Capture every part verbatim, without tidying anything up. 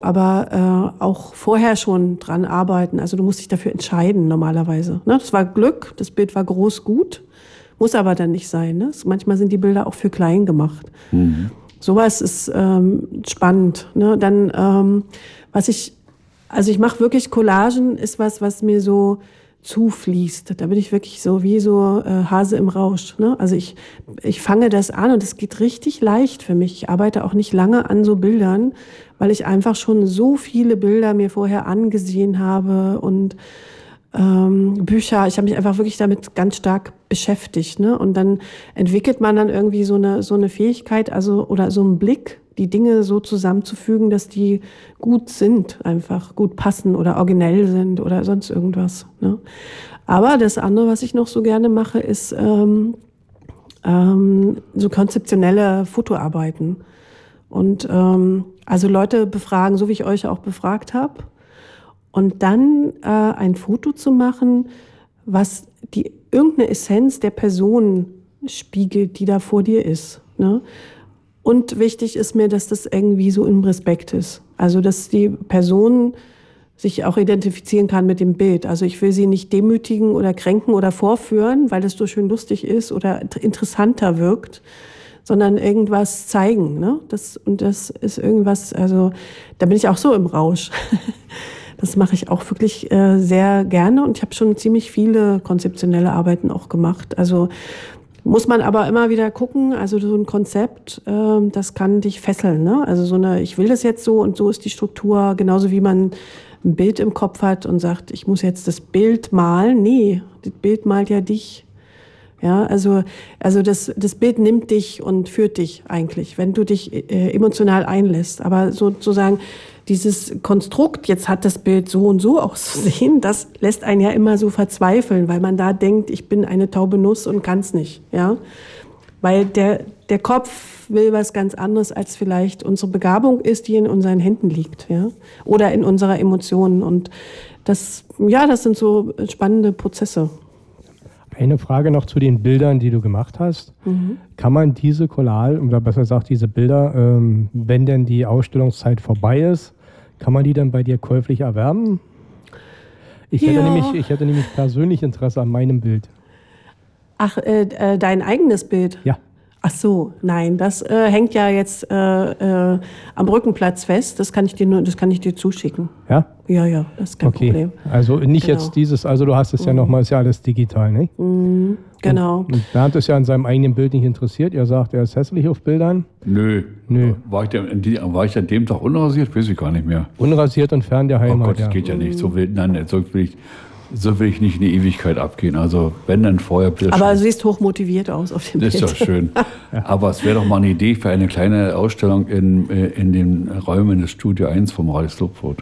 aber äh, auch vorher schon dran arbeiten. Also du musst dich dafür entscheiden normalerweise. Ne? Das war Glück, das Bild war groß, gut, muss aber dann nicht sein. Ne? Manchmal sind die Bilder auch für klein gemacht. Mhm. Sowas ist ähm, spannend. Ne? Dann, ähm, was ich, also ich mache wirklich Collagen, ist was, was mir so zufließt. Da bin ich wirklich so wie so äh, Hase im Rausch. Ne? Also ich, ich fange das an und es geht richtig leicht für mich. Ich arbeite auch nicht lange an so Bildern, weil ich einfach schon so viele Bilder mir vorher angesehen habe und ähm, Bücher. Ich habe mich einfach wirklich damit ganz stark beschäftigt. Ne? Und dann entwickelt man dann irgendwie so eine, so eine Fähigkeit, also oder so einen Blick, die Dinge so zusammenzufügen, dass die gut sind, einfach gut passen oder originell sind oder sonst irgendwas. Ne? Aber das andere, was ich noch so gerne mache, ist ähm, ähm, so konzeptionelle Fotoarbeiten. Und ähm, also Leute befragen, so wie ich euch auch befragt habe. Und dann äh, ein Foto zu machen, was die irgendeine Essenz der Person spiegelt, die da vor dir ist. Ne? Und wichtig ist mir, dass das irgendwie so im Respekt ist. Also, dass die Person sich auch identifizieren kann mit dem Bild. Also ich will sie nicht demütigen oder kränken oder vorführen, weil das so schön lustig ist oder interessanter wirkt, sondern irgendwas zeigen. Ne? Das, und das ist irgendwas, also da bin ich auch so im Rausch. Das mache ich auch wirklich äh, sehr gerne und ich habe schon ziemlich viele konzeptionelle Arbeiten auch gemacht. Also muss man aber immer wieder gucken, also so ein Konzept, äh, das kann dich fesseln. Ne? Also so eine, ich will das jetzt so und so ist die Struktur, genauso wie man ein Bild im Kopf hat und sagt, ich muss jetzt das Bild malen. Nee, das Bild malt ja dich. Ja, also, also das, das Bild nimmt dich und führt dich eigentlich, wenn du dich äh, emotional einlässt. Aber sozusagen dieses Konstrukt, jetzt hat das Bild so und so auszusehen, das lässt einen ja immer so verzweifeln, weil man da denkt, ich bin eine taube Nuss und kann's nicht. Ja, weil der, der Kopf will was ganz anderes, als vielleicht unsere Begabung ist, die in unseren Händen liegt, ja, oder in unserer Emotionen. Und das, ja, das sind so spannende Prozesse. Eine Frage noch zu den Bildern, die du gemacht hast. Mhm. Kann man diese Collage, oder besser gesagt diese Bilder, ähm, wenn denn die Ausstellungszeit vorbei ist, kann man die dann bei dir käuflich erwerben? Ich, ja. hätte, nämlich, ich hätte nämlich persönlich Interesse an meinem Bild. Ach, äh, äh, dein eigenes Bild? Ja. Ach so, nein, das äh, hängt ja jetzt äh, äh, am Brückenplatz fest. Das kann ich dir nur, das kann ich dir zuschicken. Ja? Ja, ja, das ist kein okay. Problem. Also nicht genau. jetzt dieses, also du hast es mhm. ja nochmal, ist ja alles digital, nicht? Mhm, genau. Und, und Bernd ist ja an seinem eigenen Bild nicht interessiert. Er sagt, er ist hässlich auf Bildern. Nö. Nö. War ich, denn, die, war ich an dem Tag unrasiert? Weiß ich gar nicht mehr. Unrasiert und fern der Heimat. Oh Gott, das ja. geht ja nicht. So will, nein, so will ich... So will ich nicht in die Ewigkeit abgehen. Also wenn dann vorher... Aber du siehst hochmotiviert aus auf dem Bild. Das ist doch schön. ja. Aber es wäre doch mal eine Idee für eine kleine Ausstellung in, in den Räumen des Studio eins vom Radio Slupfurt.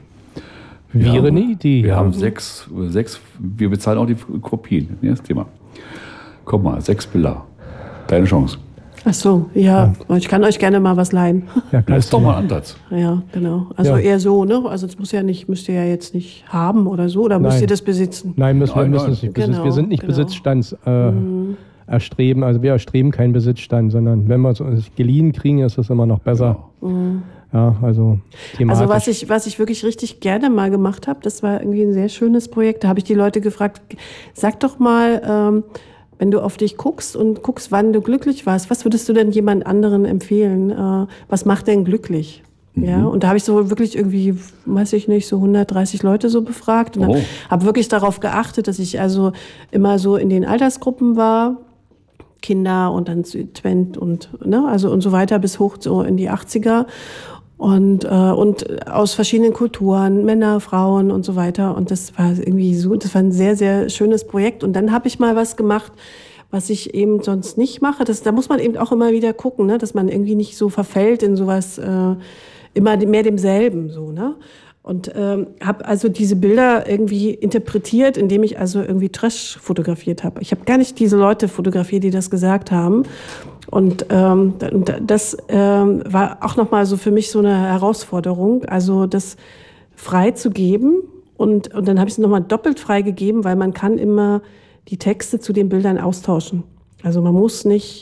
Wäre eine Idee. Wir haben sechs, sechs, wir bezahlen auch die Kopien. Ja, das Thema. Guck mal, sechs Bilder. Deine Chance. Ach so, ja, ja. Ich kann euch gerne mal was leihen. Ja, das ist doch mal ein Ansatz. Ja, genau. Also ja. eher so, ne? Also das muss ja nicht, müsst ihr ja jetzt nicht haben oder so, oder nein. müsst ihr das besitzen? Nein, müssen wir nein, müssen nein. es nicht genau, besitzen. Wir sind nicht genau. Besitzstands äh, mhm. erstreben, also wir erstreben keinen Besitzstand, sondern wenn wir es uns geliehen kriegen, ist das immer noch besser. Genau. Mhm. Ja, also thematisch. Also was ich, was ich wirklich richtig gerne mal gemacht habe, das war irgendwie ein sehr schönes Projekt. Da habe ich die Leute gefragt, sag doch mal, ähm, wenn du auf dich guckst und guckst, wann du glücklich warst, was würdest du denn jemand anderen empfehlen? Äh, was macht denn glücklich? Mhm. Ja, und da habe ich so wirklich irgendwie, weiß ich nicht, so hundertdreißig Leute so befragt und oh. habe hab wirklich darauf geachtet, dass ich also immer so in den Altersgruppen war, Kinder und dann Twent und ne, also und so weiter bis hoch so in die achtziger. Und, äh, und aus verschiedenen Kulturen, Männer, Frauen und so weiter. Und das war irgendwie so, das war ein sehr, sehr schönes Projekt. Und dann habe ich mal was gemacht, was ich eben sonst nicht mache. Das, da muss man eben auch immer wieder gucken, ne, dass man irgendwie nicht so verfällt in sowas, äh, immer mehr demselben, so, ne. Und ähm, habe also diese Bilder irgendwie interpretiert, indem ich also irgendwie Trash fotografiert habe. Ich habe gar nicht diese Leute fotografiert, die das gesagt haben. Und ähm, das ähm, war auch nochmal so für mich so eine Herausforderung, also das frei zu geben. Und, und dann habe ich es nochmal doppelt frei gegeben, weil man kann immer die Texte zu den Bildern austauschen. Also man muss nicht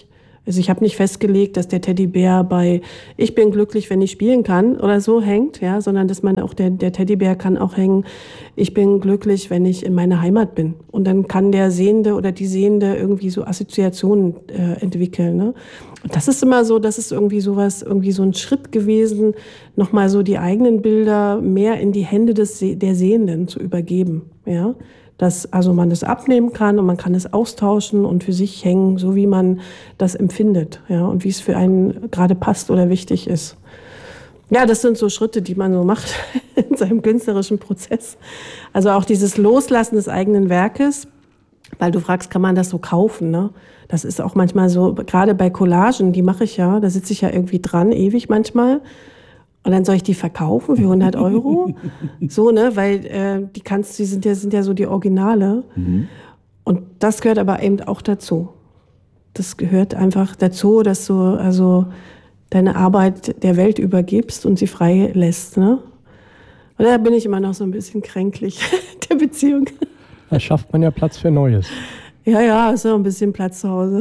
Also ich habe nicht festgelegt, dass der Teddybär bei ich bin glücklich, wenn ich spielen kann oder so hängt, ja, sondern dass man auch der, der Teddybär kann auch hängen, ich bin glücklich, wenn ich in meiner Heimat bin. Und dann kann der Sehende oder die Sehende irgendwie so Assoziationen äh, entwickeln. Ne? Und das ist immer so, das ist irgendwie sowas, irgendwie so ein Schritt gewesen, nochmal so die eigenen Bilder mehr in die Hände des der Sehenden zu übergeben, ja. Dass also man das abnehmen kann und man kann es austauschen und für sich hängen, so wie man das empfindet, ja, und wie es für einen gerade passt oder wichtig ist. Ja, das sind so Schritte, die man so macht in seinem künstlerischen Prozess. Also auch dieses Loslassen des eigenen Werkes, weil du fragst, kann man das so kaufen, ne? Das ist auch manchmal so, gerade bei Collagen, die mache ich ja, da sitze ich ja irgendwie dran, ewig manchmal. Und dann soll ich die verkaufen für hundert Euro? So, ne, weil äh, die kannst, die sind ja, sind ja so die Originale. Mhm. Und das gehört aber eben auch dazu. Das gehört einfach dazu, dass du also deine Arbeit der Welt übergibst und sie frei lässt, ne? Und da bin ich immer noch so ein bisschen kränklich, der Beziehung. Da schafft man ja Platz für Neues. Ja, ja, ist noch ein bisschen Platz zu Hause.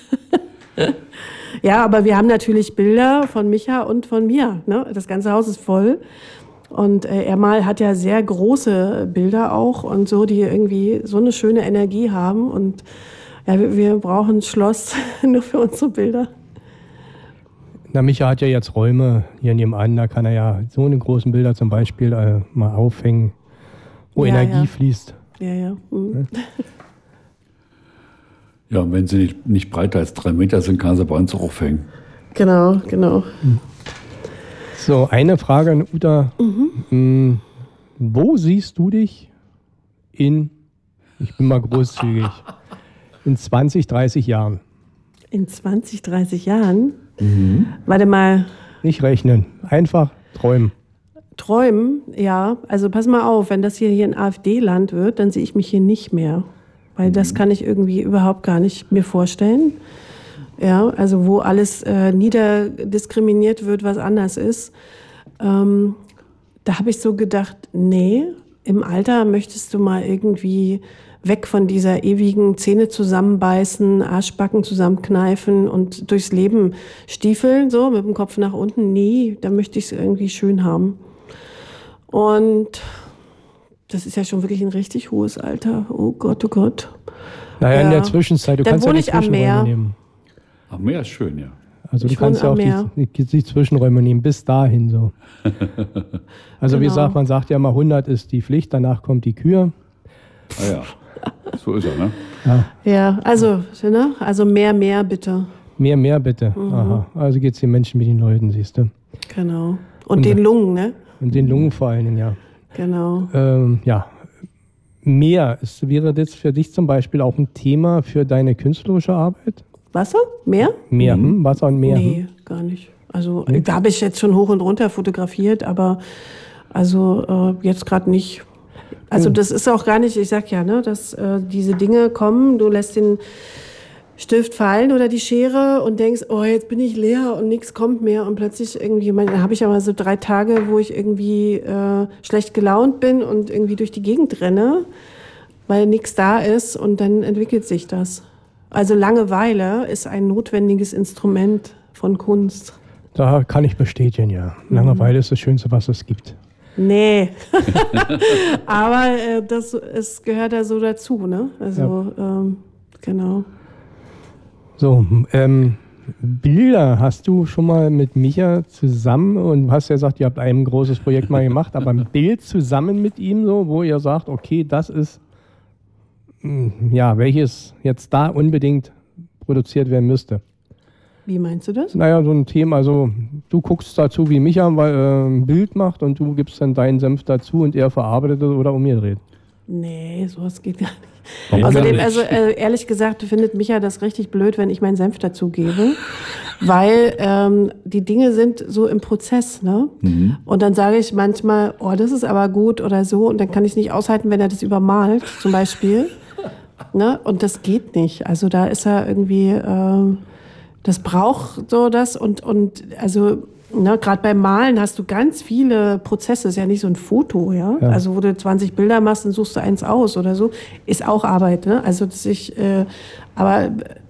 Ja, aber wir haben natürlich Bilder von Micha und von mir. Ne? Das ganze Haus ist voll. Und äh, er mal hat ja sehr große Bilder auch und so, die irgendwie so eine schöne Energie haben. Und ja, wir, wir brauchen ein Schloss nur für unsere Bilder. Na, Micha hat ja jetzt Räume hier nebenan, da kann er ja so eine großen Bilder zum Beispiel äh, mal aufhängen, wo ja, Energie ja. fließt. Ja, ja. Mhm. Ja, und wenn sie nicht, nicht breiter als drei Meter sind, kann sie bei uns auch aufhängen. Genau, genau. So, eine Frage an Uta. Mhm. Wo siehst du dich in, ich bin mal großzügig, in zwanzig, dreißig Jahren? In zwanzig, dreißig Jahren? Mhm. Warte mal. Nicht rechnen, einfach träumen. Träumen, ja. Also pass mal auf, wenn das hier, hier ein AfD-Land wird, dann sehe ich mich hier nicht mehr. Weil das kann ich irgendwie überhaupt gar nicht mir vorstellen. Ja, also wo alles äh, niederdiskriminiert wird, was anders ist. Ähm, da habe ich so gedacht, nee, im Alter möchtest du mal irgendwie weg von dieser ewigen Zähne zusammenbeißen, Arschbacken zusammenkneifen und durchs Leben stiefeln, so mit dem Kopf nach unten. Nee, da möchte ich es irgendwie schön haben. Und das ist ja schon wirklich ein richtig hohes Alter. Oh Gott, oh Gott. Naja, ja. in der Zwischenzeit, du Dann kannst ja wohne die ich am Zwischenräume Meer. nehmen. Am Meer ist schön, ja. Also Ich du kannst ja wohne auch am die, die, die Zwischenräume nehmen, bis dahin so. Also wie Genau. gesagt, man sagt ja mal, hundert ist die Pflicht, danach kommt die Kür. Ah ja, so ist er, ne? Ja. Ja, also, ne? Also mehr, mehr bitte. Mehr, mehr bitte. Mhm. Aha. Also geht es den Menschen wie den Leuten, siehst du. Genau. Und, Und- den Lungen, ne? Und den Lungen vor allen Dingen, ja. Genau. Ähm, ja. Meer, ist, wäre das für dich zum Beispiel auch ein Thema für deine künstlerische Arbeit? Wasser? Meer? Meer, hm? Wasser und Meer. Nee, gar nicht. Also da habe ich jetzt schon hoch und runter fotografiert, aber also äh, jetzt gerade nicht. Also das ist auch gar nicht, ich sag ja, ne, dass äh, diese Dinge kommen, du lässt den Stift fallen oder die Schere und denkst, oh, jetzt bin ich leer und nichts kommt mehr und plötzlich irgendwie, man, dann habe ich aber so drei Tage, wo ich irgendwie äh, schlecht gelaunt bin und irgendwie durch die Gegend renne, weil nichts da ist und dann entwickelt sich das. Also Langeweile ist ein notwendiges Instrument von Kunst. Da kann ich bestätigen, ja. Langeweile ist das Schönste, was es gibt. Nee. Aber äh, das es gehört da so dazu, ne? Also, ja. ähm, genau. So, ähm, Bilder hast du schon mal mit Micha zusammen und hast ja gesagt, ihr habt ein großes Projekt mal gemacht, aber ein Bild zusammen mit ihm, so, wo ihr sagt, okay, das ist, mh, ja, welches jetzt da unbedingt produziert werden müsste. Wie meinst du das? Naja, so ein Thema, also du guckst dazu, wie Micha weil, äh, ein Bild macht und du gibst dann deinen Senf dazu und er verarbeitet es oder umgedreht. Nee, sowas geht gar nicht. Warum Außerdem, nicht? also äh, ehrlich gesagt, findet Micha das richtig blöd, wenn ich meinen Senf dazu gebe, weil ähm, die Dinge sind so im Prozess, ne? Mhm. Und dann sage ich manchmal, oh, das ist aber gut oder so, und dann kann ich es nicht aushalten, wenn er das übermalt, zum Beispiel, ne? Und das geht nicht. Also da ist er irgendwie, äh, das braucht so das und und also ne, gerade beim Malen hast du ganz viele Prozesse, ist ja nicht so ein Foto, ja? Ja. Also wo du zwanzig Bilder machst, dann suchst du eins aus oder so, ist auch Arbeit, ne? Also dass ich, äh, aber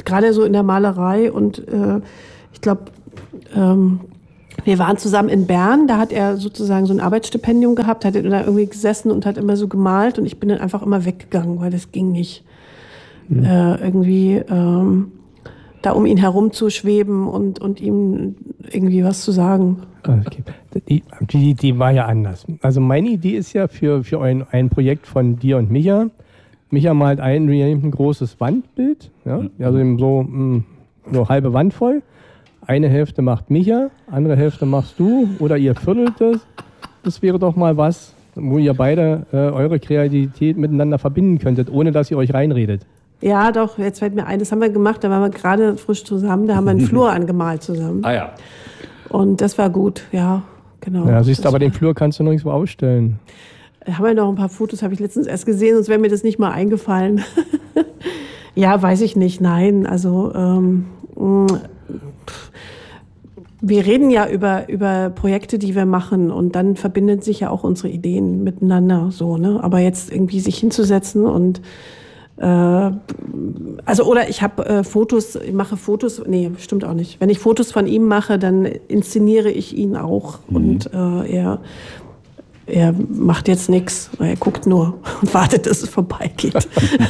gerade so in der Malerei und äh, ich glaube, ähm, wir waren zusammen in Bern, da hat er sozusagen so ein Arbeitsstipendium gehabt, hat da irgendwie gesessen und hat immer so gemalt und ich bin dann einfach immer weggegangen, weil das ging nicht. Mhm. Äh, irgendwie ähm, da um ihn herum zu schweben und, und ihm irgendwie was zu sagen. Okay. Die, die Idee war ja anders. Also meine Idee ist ja für, für ein, ein Projekt von dir und Micha. Micha malt ein, ein großes Wandbild, ja? Also so, mh, so halbe Wand voll. Eine Hälfte macht Micha, andere Hälfte machst du oder ihr viertelt es. Das wäre doch mal was, wo ihr beide äh, eure Kreativität miteinander verbinden könntet, ohne dass ihr euch reinredet. Ja, doch, jetzt fällt mir ein, das haben wir gemacht, da waren wir gerade frisch zusammen, da haben wir einen Flur angemalt zusammen. Ah ja. Und das war gut, ja, genau. Ja, siehst du, aber war... den Flur kannst du noch nicht so ausstellen. Da haben wir noch ein paar Fotos, habe ich letztens erst gesehen, sonst wäre mir das nicht mal eingefallen. Ja, weiß ich nicht, nein, also ähm, wir reden ja über, über Projekte, die wir machen und dann verbinden sich ja auch unsere Ideen miteinander, so, ne? Aber jetzt irgendwie sich hinzusetzen und äh, also oder ich habe äh, Fotos, ich mache Fotos, nee, stimmt auch nicht. Wenn ich Fotos von ihm mache, dann inszeniere ich ihn auch mhm. und äh, er Er macht jetzt nichts, er guckt nur und wartet, dass es vorbeigeht.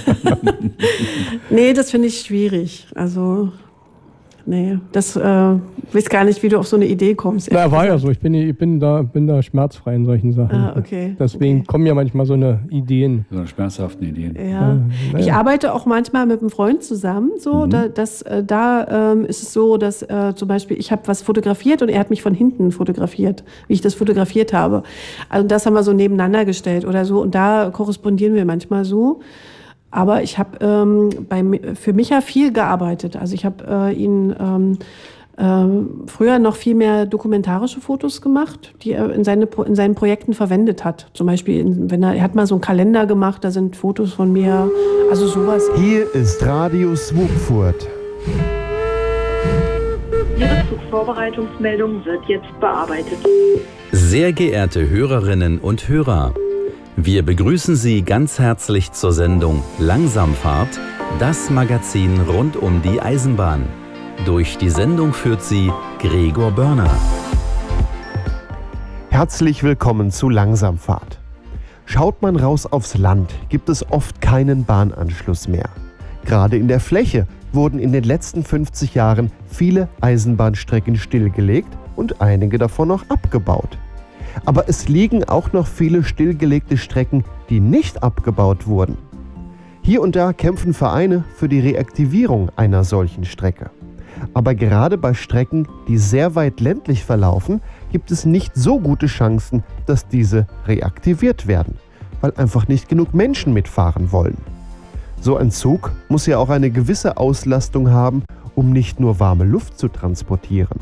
Nee, das finde ich schwierig. Also, nee, das äh, weiß gar nicht, wie du auf so eine Idee kommst. Na, war ja so. Ich bin, ich bin, da, bin da schmerzfrei in solchen Sachen. Ah, okay. Deswegen okay. kommen ja manchmal so eine Ideen. So eine schmerzhaften Ideen. Ja. Äh, ich arbeite auch manchmal mit einem Freund zusammen. So, mhm. da, das, äh, da ähm, ist es so, dass äh, zum Beispiel ich habe was fotografiert und er hat mich von hinten fotografiert, wie ich das fotografiert habe. Also das haben wir so nebeneinander gestellt oder so. Und da korrespondieren wir manchmal so. Aber ich habe ähm, für Micha viel gearbeitet. Also ich habe äh, ihn ähm, äh, früher noch viel mehr dokumentarische Fotos gemacht, die er in, seine, in seinen Projekten verwendet hat. Zum Beispiel, in, wenn er, er hat mal so einen Kalender gemacht, da sind Fotos von mir, also sowas. Hier ist Radio Swupfurt. Ihre Zugvorbereitungsmeldung wird jetzt bearbeitet. Sehr geehrte Hörerinnen und Hörer, wir begrüßen Sie ganz herzlich zur Sendung Langsamfahrt, das Magazin rund um die Eisenbahn. Durch die Sendung führt Sie Gregor Börner. Herzlich willkommen zu Langsamfahrt. Schaut man raus aufs Land, gibt es oft keinen Bahnanschluss mehr. Gerade in der Fläche wurden in den letzten fünfzig Jahren viele Eisenbahnstrecken stillgelegt und einige davon noch abgebaut. Aber es liegen auch noch viele stillgelegte Strecken, die nicht abgebaut wurden. Hier und da kämpfen Vereine für die Reaktivierung einer solchen Strecke. Aber gerade bei Strecken, die sehr weit ländlich verlaufen, gibt es nicht so gute Chancen, dass diese reaktiviert werden, weil einfach nicht genug Menschen mitfahren wollen. So ein Zug muss ja auch eine gewisse Auslastung haben, um nicht nur warme Luft zu transportieren.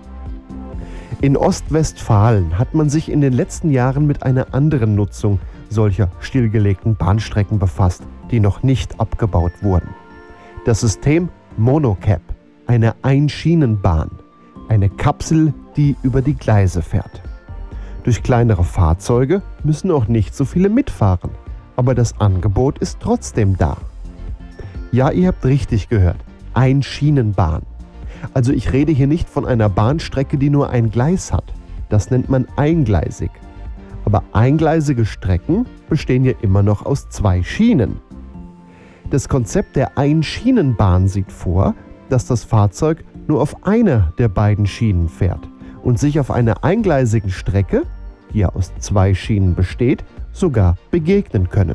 In Ostwestfalen hat man sich in den letzten Jahren mit einer anderen Nutzung solcher stillgelegten Bahnstrecken befasst, die noch nicht abgebaut wurden. Das System Monocab, eine Einschienenbahn, eine Kapsel, die über die Gleise fährt. Durch kleinere Fahrzeuge müssen auch nicht so viele mitfahren, aber das Angebot ist trotzdem da. Ja, ihr habt richtig gehört, Einschienenbahn. Also ich rede hier nicht von einer Bahnstrecke, die nur ein Gleis hat. Das nennt man eingleisig. Aber eingleisige Strecken bestehen ja immer noch aus zwei Schienen. Das Konzept der Einschienenbahn sieht vor, dass das Fahrzeug nur auf einer der beiden Schienen fährt und sich auf einer eingleisigen Strecke, die ja aus zwei Schienen besteht, sogar begegnen können.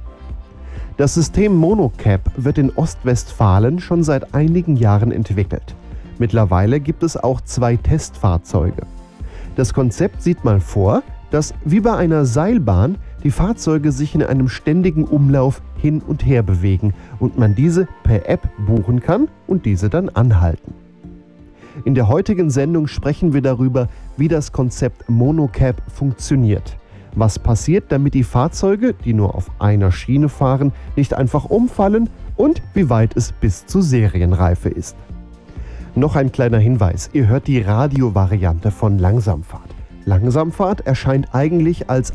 Das System Monocab wird in Ostwestfalen schon seit einigen Jahren entwickelt. Mittlerweile gibt es auch zwei Testfahrzeuge. Das Konzept sieht mal vor, dass wie bei einer Seilbahn die Fahrzeuge sich in einem ständigen Umlauf hin und her bewegen und man diese per App buchen kann und diese dann anhalten. In der heutigen Sendung sprechen wir darüber, wie das Konzept Monocab funktioniert. Was passiert, damit die Fahrzeuge, die nur auf einer Schiene fahren, nicht einfach umfallen und wie weit es bis zur Serienreife ist. Noch ein kleiner Hinweis, ihr hört die Radiovariante von Langsamfahrt. Langsamfahrt erscheint eigentlich als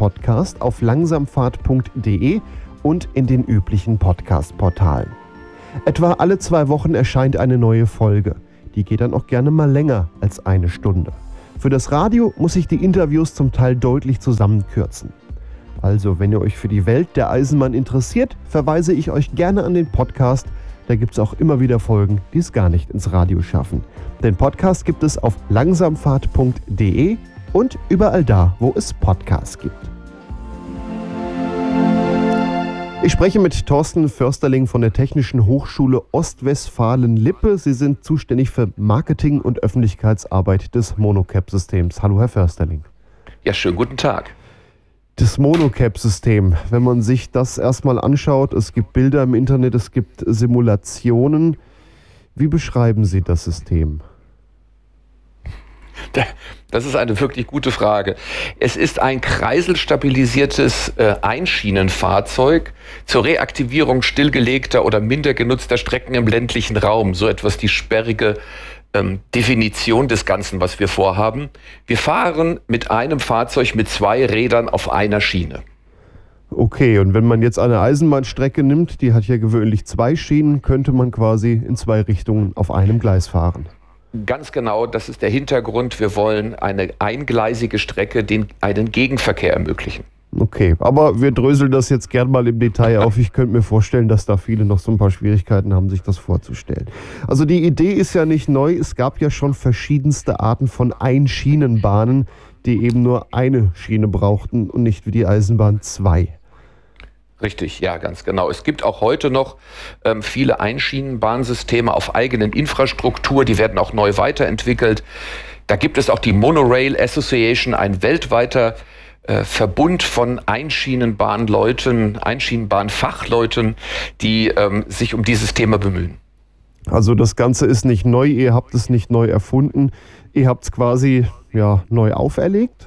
Eisenbahn-Podcast auf langsamfahrt punkt de und in den üblichen Podcast-Portalen. Etwa alle zwei Wochen erscheint eine neue Folge. Die geht dann auch gerne mal länger als eine Stunde. Für das Radio muss ich die Interviews zum Teil deutlich zusammenkürzen. Also, wenn ihr euch für die Welt der Eisenbahn interessiert, verweise ich euch gerne an den Podcast. Da gibt es auch immer wieder Folgen, die es gar nicht ins Radio schaffen. Den Podcast gibt es auf langsamfahrt punkt de und überall da, wo es Podcasts gibt. Ich spreche mit Thorsten Försterling von der Technischen Hochschule Ostwestfalen-Lippe. Sie sind zuständig für Marketing und Öffentlichkeitsarbeit des Monocap-Systems. Hallo, Herr Försterling. Ja, schönen guten Tag. Das Monocap-System, wenn man sich das erstmal anschaut, es gibt Bilder im Internet, es gibt Simulationen. Wie beschreiben Sie das System? Das ist eine wirklich gute Frage. Es ist ein kreiselstabilisiertes äh, Einschienenfahrzeug zur Reaktivierung stillgelegter oder minder genutzter Strecken im ländlichen Raum. So etwas die sperrige ähm, Definition des Ganzen, was wir vorhaben. Wir fahren mit einem Fahrzeug mit zwei Rädern auf einer Schiene. Okay, und wenn man jetzt eine Eisenbahnstrecke nimmt, die hat ja gewöhnlich zwei Schienen, könnte man quasi in zwei Richtungen auf einem Gleis fahren. Ganz genau, das ist der Hintergrund. Wir wollen eine eingleisige Strecke, den, einen Gegenverkehr ermöglichen. Okay, aber wir dröseln das jetzt gern mal im Detail auf. Ich könnte mir vorstellen, dass da viele noch so ein paar Schwierigkeiten haben, sich das vorzustellen. Also die Idee ist ja nicht neu. Es gab ja schon verschiedenste Arten von Einschienenbahnen, die eben nur eine Schiene brauchten und nicht wie die Eisenbahn zwei. Richtig, ja, ganz genau. Es gibt auch heute noch ähm, viele Einschienenbahnsysteme auf eigenen Infrastruktur, die werden auch neu weiterentwickelt. Da gibt es auch die Monorail Association, ein weltweiter äh, Verbund von Einschienenbahnleuten, Einschienenbahnfachleuten, die ähm, sich um dieses Thema bemühen. Also das Ganze ist nicht neu, ihr habt es nicht neu erfunden, ihr habt es quasi ja, neu auferlegt?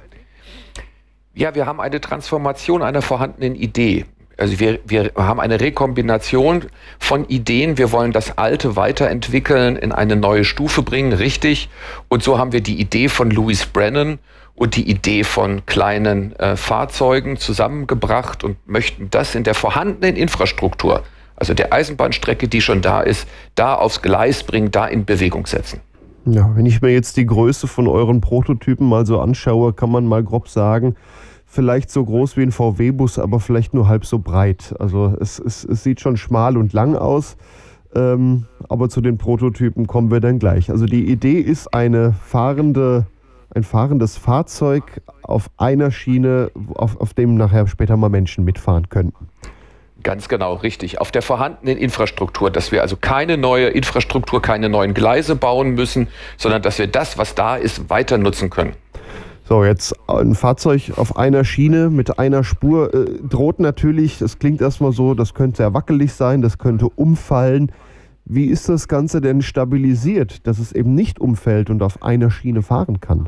Ja, wir haben eine Transformation einer vorhandenen Idee. Also wir, wir haben eine Rekombination von Ideen. Wir wollen das Alte weiterentwickeln, in eine neue Stufe bringen, richtig. Und so haben wir die Idee von Louis Brennan und die Idee von kleinen äh, Fahrzeugen zusammengebracht und möchten das in der vorhandenen Infrastruktur, also der Eisenbahnstrecke, die schon da ist, da aufs Gleis bringen, da in Bewegung setzen. Ja, wenn ich mir jetzt die Größe von euren Prototypen mal so anschaue, kann man mal grob sagen, vielleicht so groß wie ein V W-Bus, aber vielleicht nur halb so breit. Also es, es, es sieht schon schmal und lang aus, ähm, aber zu den Prototypen kommen wir dann gleich. Also die Idee ist eine fahrende, ein fahrendes Fahrzeug auf einer Schiene, auf, auf dem nachher später mal Menschen mitfahren könnten. Ganz genau, richtig. Auf der vorhandenen Infrastruktur, dass wir also keine neue Infrastruktur, keine neuen Gleise bauen müssen, sondern dass wir das, was da ist, weiter nutzen können. So, jetzt ein Fahrzeug auf einer Schiene mit einer Spur äh, droht natürlich, das klingt erstmal so, das könnte sehr wackelig sein, das könnte umfallen. Wie ist das Ganze denn stabilisiert, dass es eben nicht umfällt und auf einer Schiene fahren kann?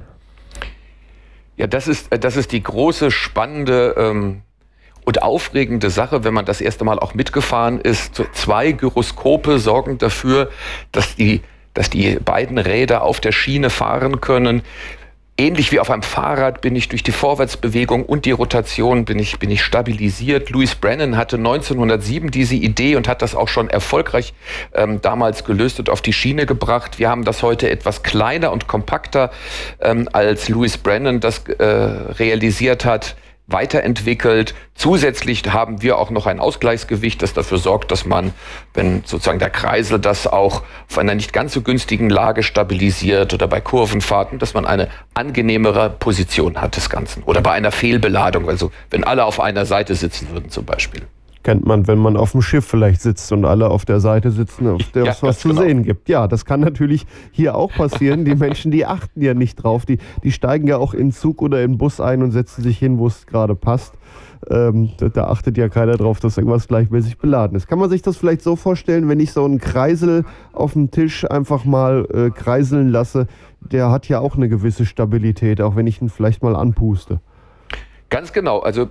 Ja, das ist, das ist die große, spannende ähm, und aufregende Sache, wenn man das erste Mal auch mitgefahren ist. Zwei Gyroskope sorgen dafür, dass die, dass die beiden Räder auf der Schiene fahren können. Ähnlich wie auf einem Fahrrad bin ich durch die Vorwärtsbewegung und die Rotation bin ich, bin ich stabilisiert. Louis Brennan hatte neunzehnhundertsieben diese Idee und hat das auch schon erfolgreich ähm, damals gelöst und auf die Schiene gebracht. Wir haben das heute etwas kleiner und kompakter, ähm, als Louis Brennan das äh, realisiert hat, weiterentwickelt. Zusätzlich haben wir auch noch ein Ausgleichsgewicht, das dafür sorgt, dass man, wenn sozusagen der Kreisel das auch auf einer nicht ganz so günstigen Lage stabilisiert oder bei Kurvenfahrten, dass man eine angenehmere Position hat des Ganzen. Oder bei einer Fehlbeladung, also wenn alle auf einer Seite sitzen würden zum Beispiel. Kennt man, wenn man auf dem Schiff vielleicht sitzt und alle auf der Seite sitzen, auf der ja, es was zu genau. sehen gibt. Ja, das kann natürlich hier auch passieren. Die Menschen, die achten ja nicht drauf. Die, die steigen ja auch in den Zug oder in den Bus ein und setzen sich hin, wo es gerade passt. Ähm, da, da achtet ja keiner drauf, dass irgendwas gleichmäßig beladen ist. Kann man sich das vielleicht so vorstellen, wenn ich so einen Kreisel auf dem Tisch einfach mal äh, kreiseln lasse, der hat ja auch eine gewisse Stabilität, auch wenn ich ihn vielleicht mal anpuste. Ganz genau. Also mit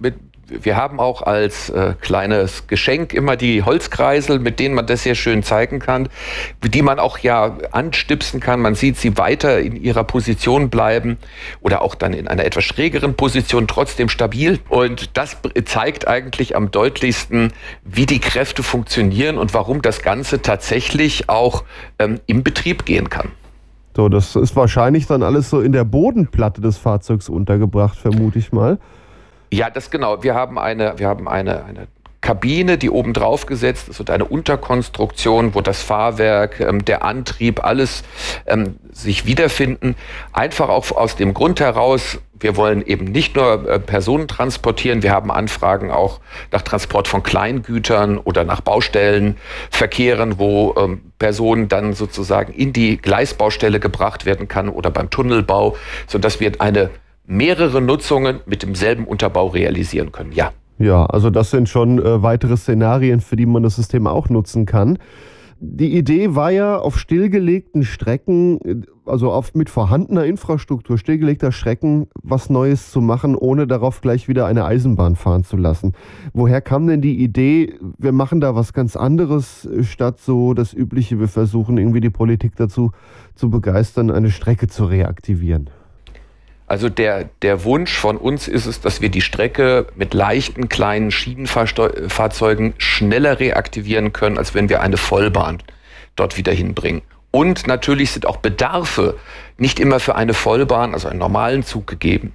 wir haben auch als äh, kleines Geschenk immer die Holzkreisel, mit denen man das sehr schön zeigen kann, die man auch ja anstipsen kann. Man sieht sie weiter in ihrer Position bleiben oder auch dann in einer etwas schrägeren Position trotzdem stabil. Und das zeigt eigentlich am deutlichsten, wie die Kräfte funktionieren und warum das Ganze tatsächlich auch ähm, im Betrieb gehen kann. So, das ist wahrscheinlich dann alles so in der Bodenplatte des Fahrzeugs untergebracht, vermute ich mal. Ja, das genau. Wir haben eine, wir haben eine, eine Kabine, die oben drauf gesetzt ist und eine Unterkonstruktion, wo das Fahrwerk, ähm, der Antrieb, alles ähm, sich wiederfinden. Einfach auch aus dem Grund heraus, wir wollen eben nicht nur äh, Personen transportieren, wir haben Anfragen auch nach Transport von Kleingütern oder nach Baustellenverkehren, wo ähm, Personen dann sozusagen in die Gleisbaustelle gebracht werden kann oder beim Tunnelbau, sodass wir eine mehrere Nutzungen mit demselben Unterbau realisieren können, ja. Ja, also das sind schon äh, weitere Szenarien, für die man das System auch nutzen kann. Die Idee war ja, auf stillgelegten Strecken, also auf, mit vorhandener Infrastruktur stillgelegter Strecken, was Neues zu machen, ohne darauf gleich wieder eine Eisenbahn fahren zu lassen. Woher kam denn die Idee, wir machen da was ganz anderes, statt so das Übliche, wir versuchen irgendwie die Politik dazu zu begeistern, eine Strecke zu reaktivieren? Also der, der Wunsch von uns ist es, dass wir die Strecke mit leichten, kleinen Schienenfahrzeugen schneller reaktivieren können, als wenn wir eine Vollbahn dort wieder hinbringen. Und natürlich sind auch Bedarfe nicht immer für eine Vollbahn, also einen normalen Zug gegeben.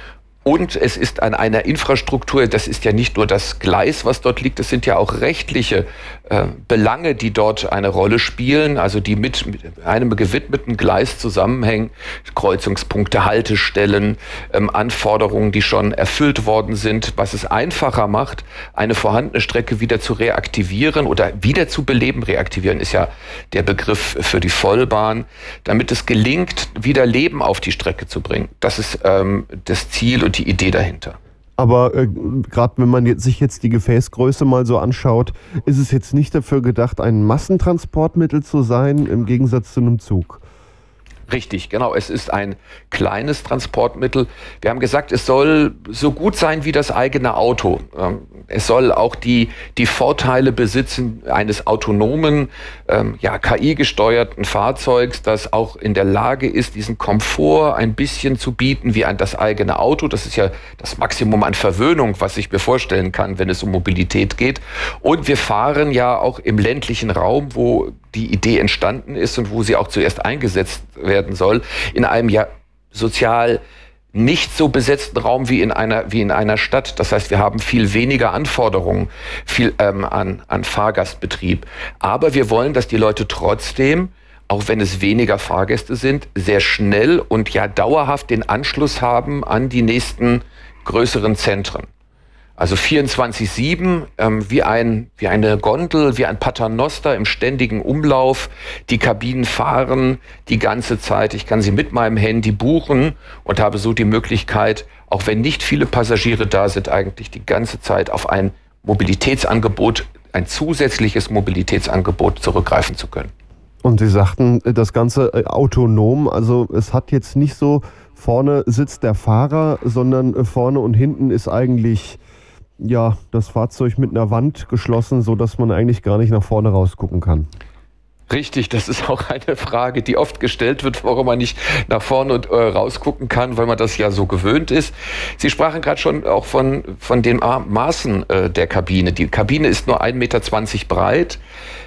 Und es ist an einer Infrastruktur, das ist ja nicht nur das Gleis, was dort liegt, es sind ja auch rechtliche äh, Belange, die dort eine Rolle spielen, also die mit, mit einem gewidmeten Gleis zusammenhängen, Kreuzungspunkte, Haltestellen, ähm, Anforderungen, die schon erfüllt worden sind, was es einfacher macht, eine vorhandene Strecke wieder zu reaktivieren oder wieder zu beleben. Reaktivieren ist ja der Begriff für die Vollbahn, damit es gelingt, wieder Leben auf die Strecke zu bringen. Das ist ähm, das Ziel und die Idee dahinter. Aber äh, gerade wenn man jetzt, sich jetzt die Gefäßgröße mal so anschaut, ist es jetzt nicht dafür gedacht, ein Massentransportmittel zu sein, im Gegensatz zu einem Zug. Richtig, genau. Es ist ein kleines Transportmittel. Wir haben gesagt, es soll so gut sein wie das eigene Auto. Es soll auch die, die Vorteile besitzen eines autonomen, ähm, ja, K I-gesteuerten Fahrzeugs, das auch in der Lage ist, diesen Komfort ein bisschen zu bieten wie ein, das eigene Auto. Das ist ja das Maximum an Verwöhnung, was ich mir vorstellen kann, wenn es um Mobilität geht. Und wir fahren ja auch im ländlichen Raum, wo die Idee entstanden ist und wo sie auch zuerst eingesetzt werden soll, in einem ja sozial nicht so besetzten Raum wie in einer wie in einer Stadt. Das heißt, wir haben viel weniger Anforderungen viel ähm, an an Fahrgastbetrieb. Aber wir wollen, dass die Leute trotzdem, auch wenn es weniger Fahrgäste sind, sehr schnell und ja dauerhaft den Anschluss haben an die nächsten größeren Zentren. Also vierundzwanzig sieben, ähm, wie, ein, wie eine Gondel, wie ein Paternoster im ständigen Umlauf. Die Kabinen fahren die ganze Zeit. Ich kann sie mit meinem Handy buchen und habe so die Möglichkeit, auch wenn nicht viele Passagiere da sind, eigentlich die ganze Zeit auf ein Mobilitätsangebot, ein zusätzliches Mobilitätsangebot zurückgreifen zu können. Und Sie sagten, das Ganze autonom, also es hat jetzt nicht so, vorne sitzt der Fahrer, sondern vorne und hinten ist eigentlich ja, das Fahrzeug mit einer Wand geschlossen, sodass man eigentlich gar nicht nach vorne rausgucken kann. Richtig, das ist auch eine Frage, die oft gestellt wird, warum man nicht nach vorne und äh, rausgucken kann, weil man das ja so gewöhnt ist. Sie sprachen gerade schon auch von, von den Maßen äh, der Kabine. Die Kabine ist nur ein Meter zwanzig breit.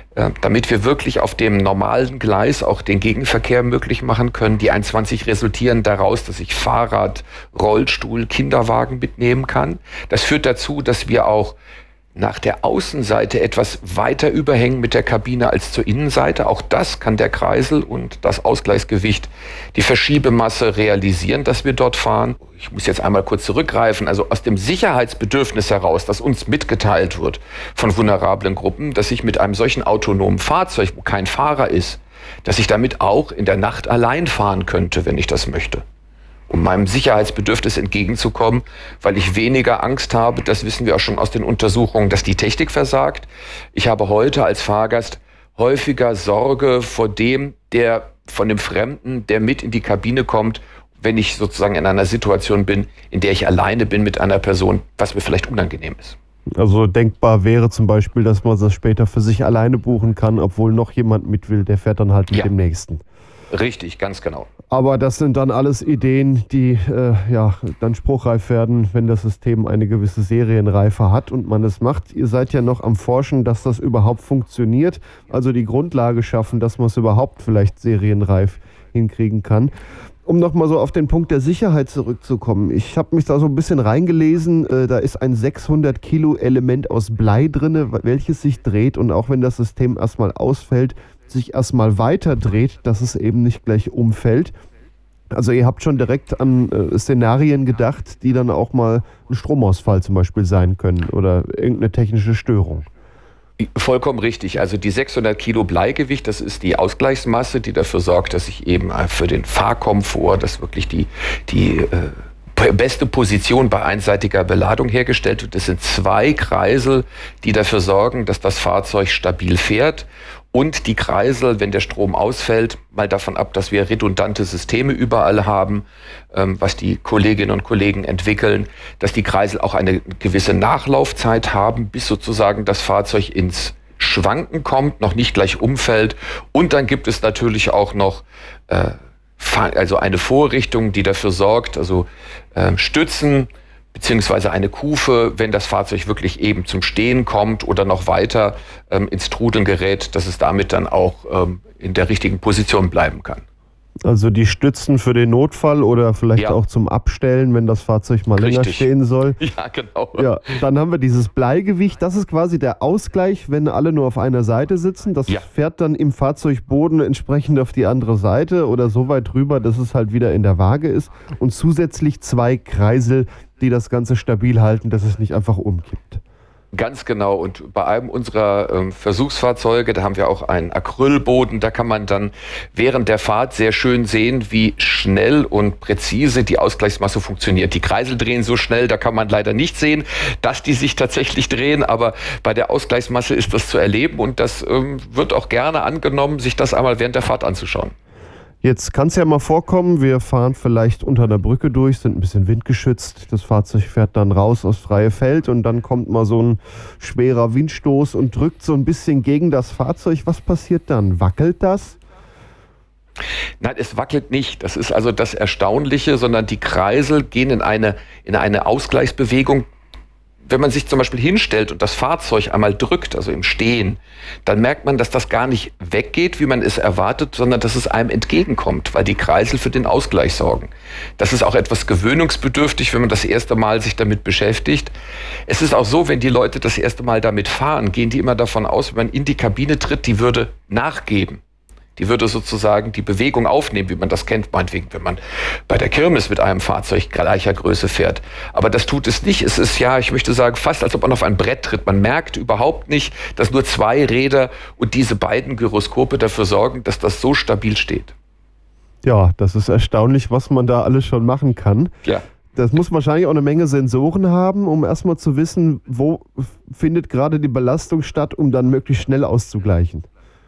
Damit wir wirklich auf dem normalen Gleis auch den Gegenverkehr möglich machen können. Die eins zwanzig resultieren daraus, dass ich Fahrrad, Rollstuhl, Kinderwagen mitnehmen kann. Das führt dazu, dass wir auch nach der Außenseite etwas weiter überhängen mit der Kabine als zur Innenseite. Auch das kann der Kreisel und das Ausgleichsgewicht, die Verschiebemasse realisieren, dass wir dort fahren. Ich muss jetzt einmal kurz zurückgreifen. Also aus dem Sicherheitsbedürfnis heraus, das uns mitgeteilt wird von vulnerablen Gruppen, dass ich mit einem solchen autonomen Fahrzeug, wo kein Fahrer ist, dass ich damit auch in der Nacht allein fahren könnte, wenn ich das möchte. Um meinem Sicherheitsbedürfnis entgegenzukommen, weil ich weniger Angst habe, das wissen wir auch schon aus den Untersuchungen, dass die Technik versagt. Ich habe heute als Fahrgast häufiger Sorge vor dem, der von dem Fremden, der mit in die Kabine kommt, wenn ich sozusagen in einer Situation bin, in der ich alleine bin mit einer Person, was mir vielleicht unangenehm ist. Also denkbar wäre zum Beispiel, dass man das später für sich alleine buchen kann, obwohl noch jemand mit will, der fährt dann halt mit Ja. dem Nächsten. Richtig, ganz genau. Aber das sind dann alles Ideen, die äh, ja dann spruchreif werden, wenn das System eine gewisse Serienreife hat und man es macht. Ihr seid ja noch am Forschen, dass das überhaupt funktioniert. Also die Grundlage schaffen, dass man es überhaupt vielleicht serienreif hinkriegen kann. Um nochmal so auf den Punkt der Sicherheit zurückzukommen. Ich habe mich da so ein bisschen reingelesen. Äh, da ist ein sechshundert Kilo Element aus Blei drin, welches sich dreht und auch wenn das System erstmal ausfällt, sich erstmal weiter dreht, dass es eben nicht gleich umfällt. Also ihr habt schon direkt an äh, Szenarien gedacht, die dann auch mal ein Stromausfall zum Beispiel sein können oder irgendeine technische Störung. Vollkommen richtig. Also die sechshundert Kilo Bleigewicht, das ist die Ausgleichsmasse, die dafür sorgt, dass ich eben für den Fahrkomfort, dass wirklich die, die äh, beste Position bei einseitiger Beladung hergestellt wird. Das sind zwei Kreisel, die dafür sorgen, dass das Fahrzeug stabil fährt. Und die Kreisel, wenn der Strom ausfällt, mal davon ab, dass wir redundante Systeme überall haben, ähm, was die Kolleginnen und Kollegen entwickeln, dass die Kreisel auch eine gewisse Nachlaufzeit haben, bis sozusagen das Fahrzeug ins Schwanken kommt, noch nicht gleich umfällt. Und dann gibt es natürlich auch noch äh, also eine Vorrichtung, die dafür sorgt, also äh, Stützen, beziehungsweise eine Kufe, wenn das Fahrzeug wirklich eben zum Stehen kommt oder noch weiter ähm, ins Trudeln gerät, dass es damit dann auch ähm, in der richtigen Position bleiben kann. Also die Stützen für den Notfall oder vielleicht Ja. auch zum Abstellen, wenn das Fahrzeug mal länger Richtig. stehen soll. Ja, genau. Ja, dann haben wir dieses Bleigewicht. Das ist quasi der Ausgleich, wenn alle nur auf einer Seite sitzen. Das Ja. fährt dann im Fahrzeugboden entsprechend auf die andere Seite oder so weit rüber, dass es halt wieder in der Waage ist. Und zusätzlich zwei Kreisel, die das Ganze stabil halten, dass es nicht einfach umkippt. Ganz genau. Und bei einem unserer ähm, Versuchsfahrzeuge, da haben wir auch einen Acrylboden, da kann man dann während der Fahrt sehr schön sehen, wie schnell und präzise die Ausgleichsmasse funktioniert. Die Kreisel drehen so schnell, da kann man leider nicht sehen, dass die sich tatsächlich drehen, aber bei der Ausgleichsmasse ist das zu erleben und das ähm, wird auch gerne angenommen, sich das einmal während der Fahrt anzuschauen. Jetzt kann es ja mal vorkommen, wir fahren vielleicht unter einer Brücke durch, sind ein bisschen windgeschützt. Das Fahrzeug fährt dann raus aufs freie Feld und dann kommt mal so ein schwerer Windstoß und drückt so ein bisschen gegen das Fahrzeug. Was passiert dann? Wackelt das? Nein, es wackelt nicht. Das ist also das Erstaunliche, sondern die Kreisel gehen in eine, in eine Ausgleichsbewegung. Wenn man sich zum Beispiel hinstellt und das Fahrzeug einmal drückt, also im Stehen, dann merkt man, dass das gar nicht weggeht, wie man es erwartet, sondern dass es einem entgegenkommt, weil die Kreisel für den Ausgleich sorgen. Das ist auch etwas gewöhnungsbedürftig, wenn man das erste Mal sich damit beschäftigt. Es ist auch so, wenn die Leute das erste Mal damit fahren, gehen die immer davon aus, wenn man in die Kabine tritt, die würde nachgeben. Die würde sozusagen die Bewegung aufnehmen, wie man das kennt, meinetwegen, wenn man bei der Kirmes mit einem Fahrzeug gleicher Größe fährt. Aber das tut es nicht. Es ist ja, ich möchte sagen, fast als ob man auf ein Brett tritt. Man merkt überhaupt nicht, dass nur zwei Räder und diese beiden Gyroskope dafür sorgen, dass das so stabil steht. Ja, das ist erstaunlich, was man da alles schon machen kann. Ja. Das muss wahrscheinlich auch eine Menge Sensoren haben, um erstmal zu wissen, wo findet gerade die Belastung statt, um dann möglichst schnell auszugleichen.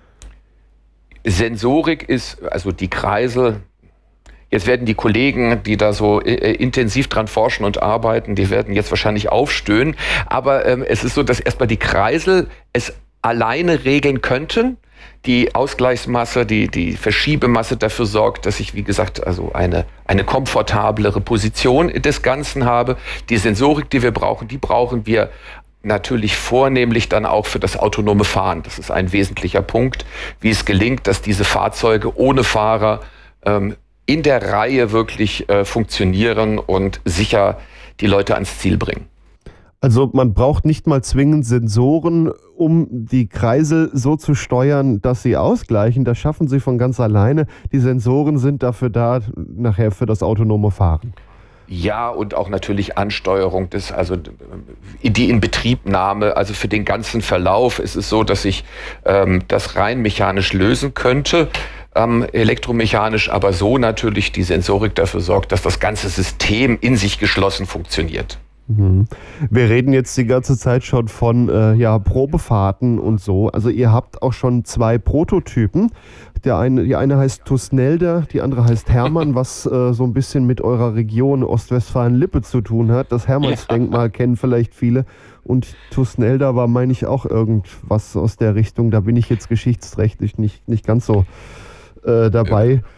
Sensorik ist, also die Kreisel, jetzt werden die Kollegen, die da so äh, intensiv dran forschen und arbeiten, die werden jetzt wahrscheinlich aufstöhnen, aber ähm, es ist so, dass erstmal die Kreisel es alleine regeln könnten. Die Ausgleichsmasse, die, die Verschiebemasse dafür sorgt, dass ich, wie gesagt, also eine, eine komfortablere Position des Ganzen habe. Die Sensorik, die wir brauchen, die brauchen wir natürlich vornehmlich dann auch für das autonome Fahren. Das ist ein wesentlicher Punkt, wie es gelingt, dass diese Fahrzeuge ohne Fahrer ähm, in der Reihe wirklich äh, funktionieren und sicher die Leute ans Ziel bringen. Also man braucht nicht mal zwingend Sensoren, um die Kreisel so zu steuern, dass sie ausgleichen. Das schaffen sie von ganz alleine. Die Sensoren sind dafür da, nachher für das autonome Fahren. Ja, und auch natürlich Ansteuerung des, also die Inbetriebnahme, also für den ganzen Verlauf ist es so, dass ich ähm, das rein mechanisch lösen könnte, ähm, elektromechanisch, aber so natürlich die Sensorik dafür sorgt, dass das ganze System in sich geschlossen funktioniert. Wir reden jetzt die ganze Zeit schon von äh, ja, Probefahrten und so. Also ihr habt auch schon zwei Prototypen. Der eine, die eine heißt Tusnelda, die andere heißt Hermann, was äh, so ein bisschen mit eurer Region Ostwestfalen-Lippe zu tun hat. Das Hermannsdenkmal ja. kennen vielleicht viele. Und Tusnelda war, meine ich, auch irgendwas aus der Richtung. Da bin ich jetzt geschichtsträchtig nicht, nicht ganz so äh, dabei. Ja.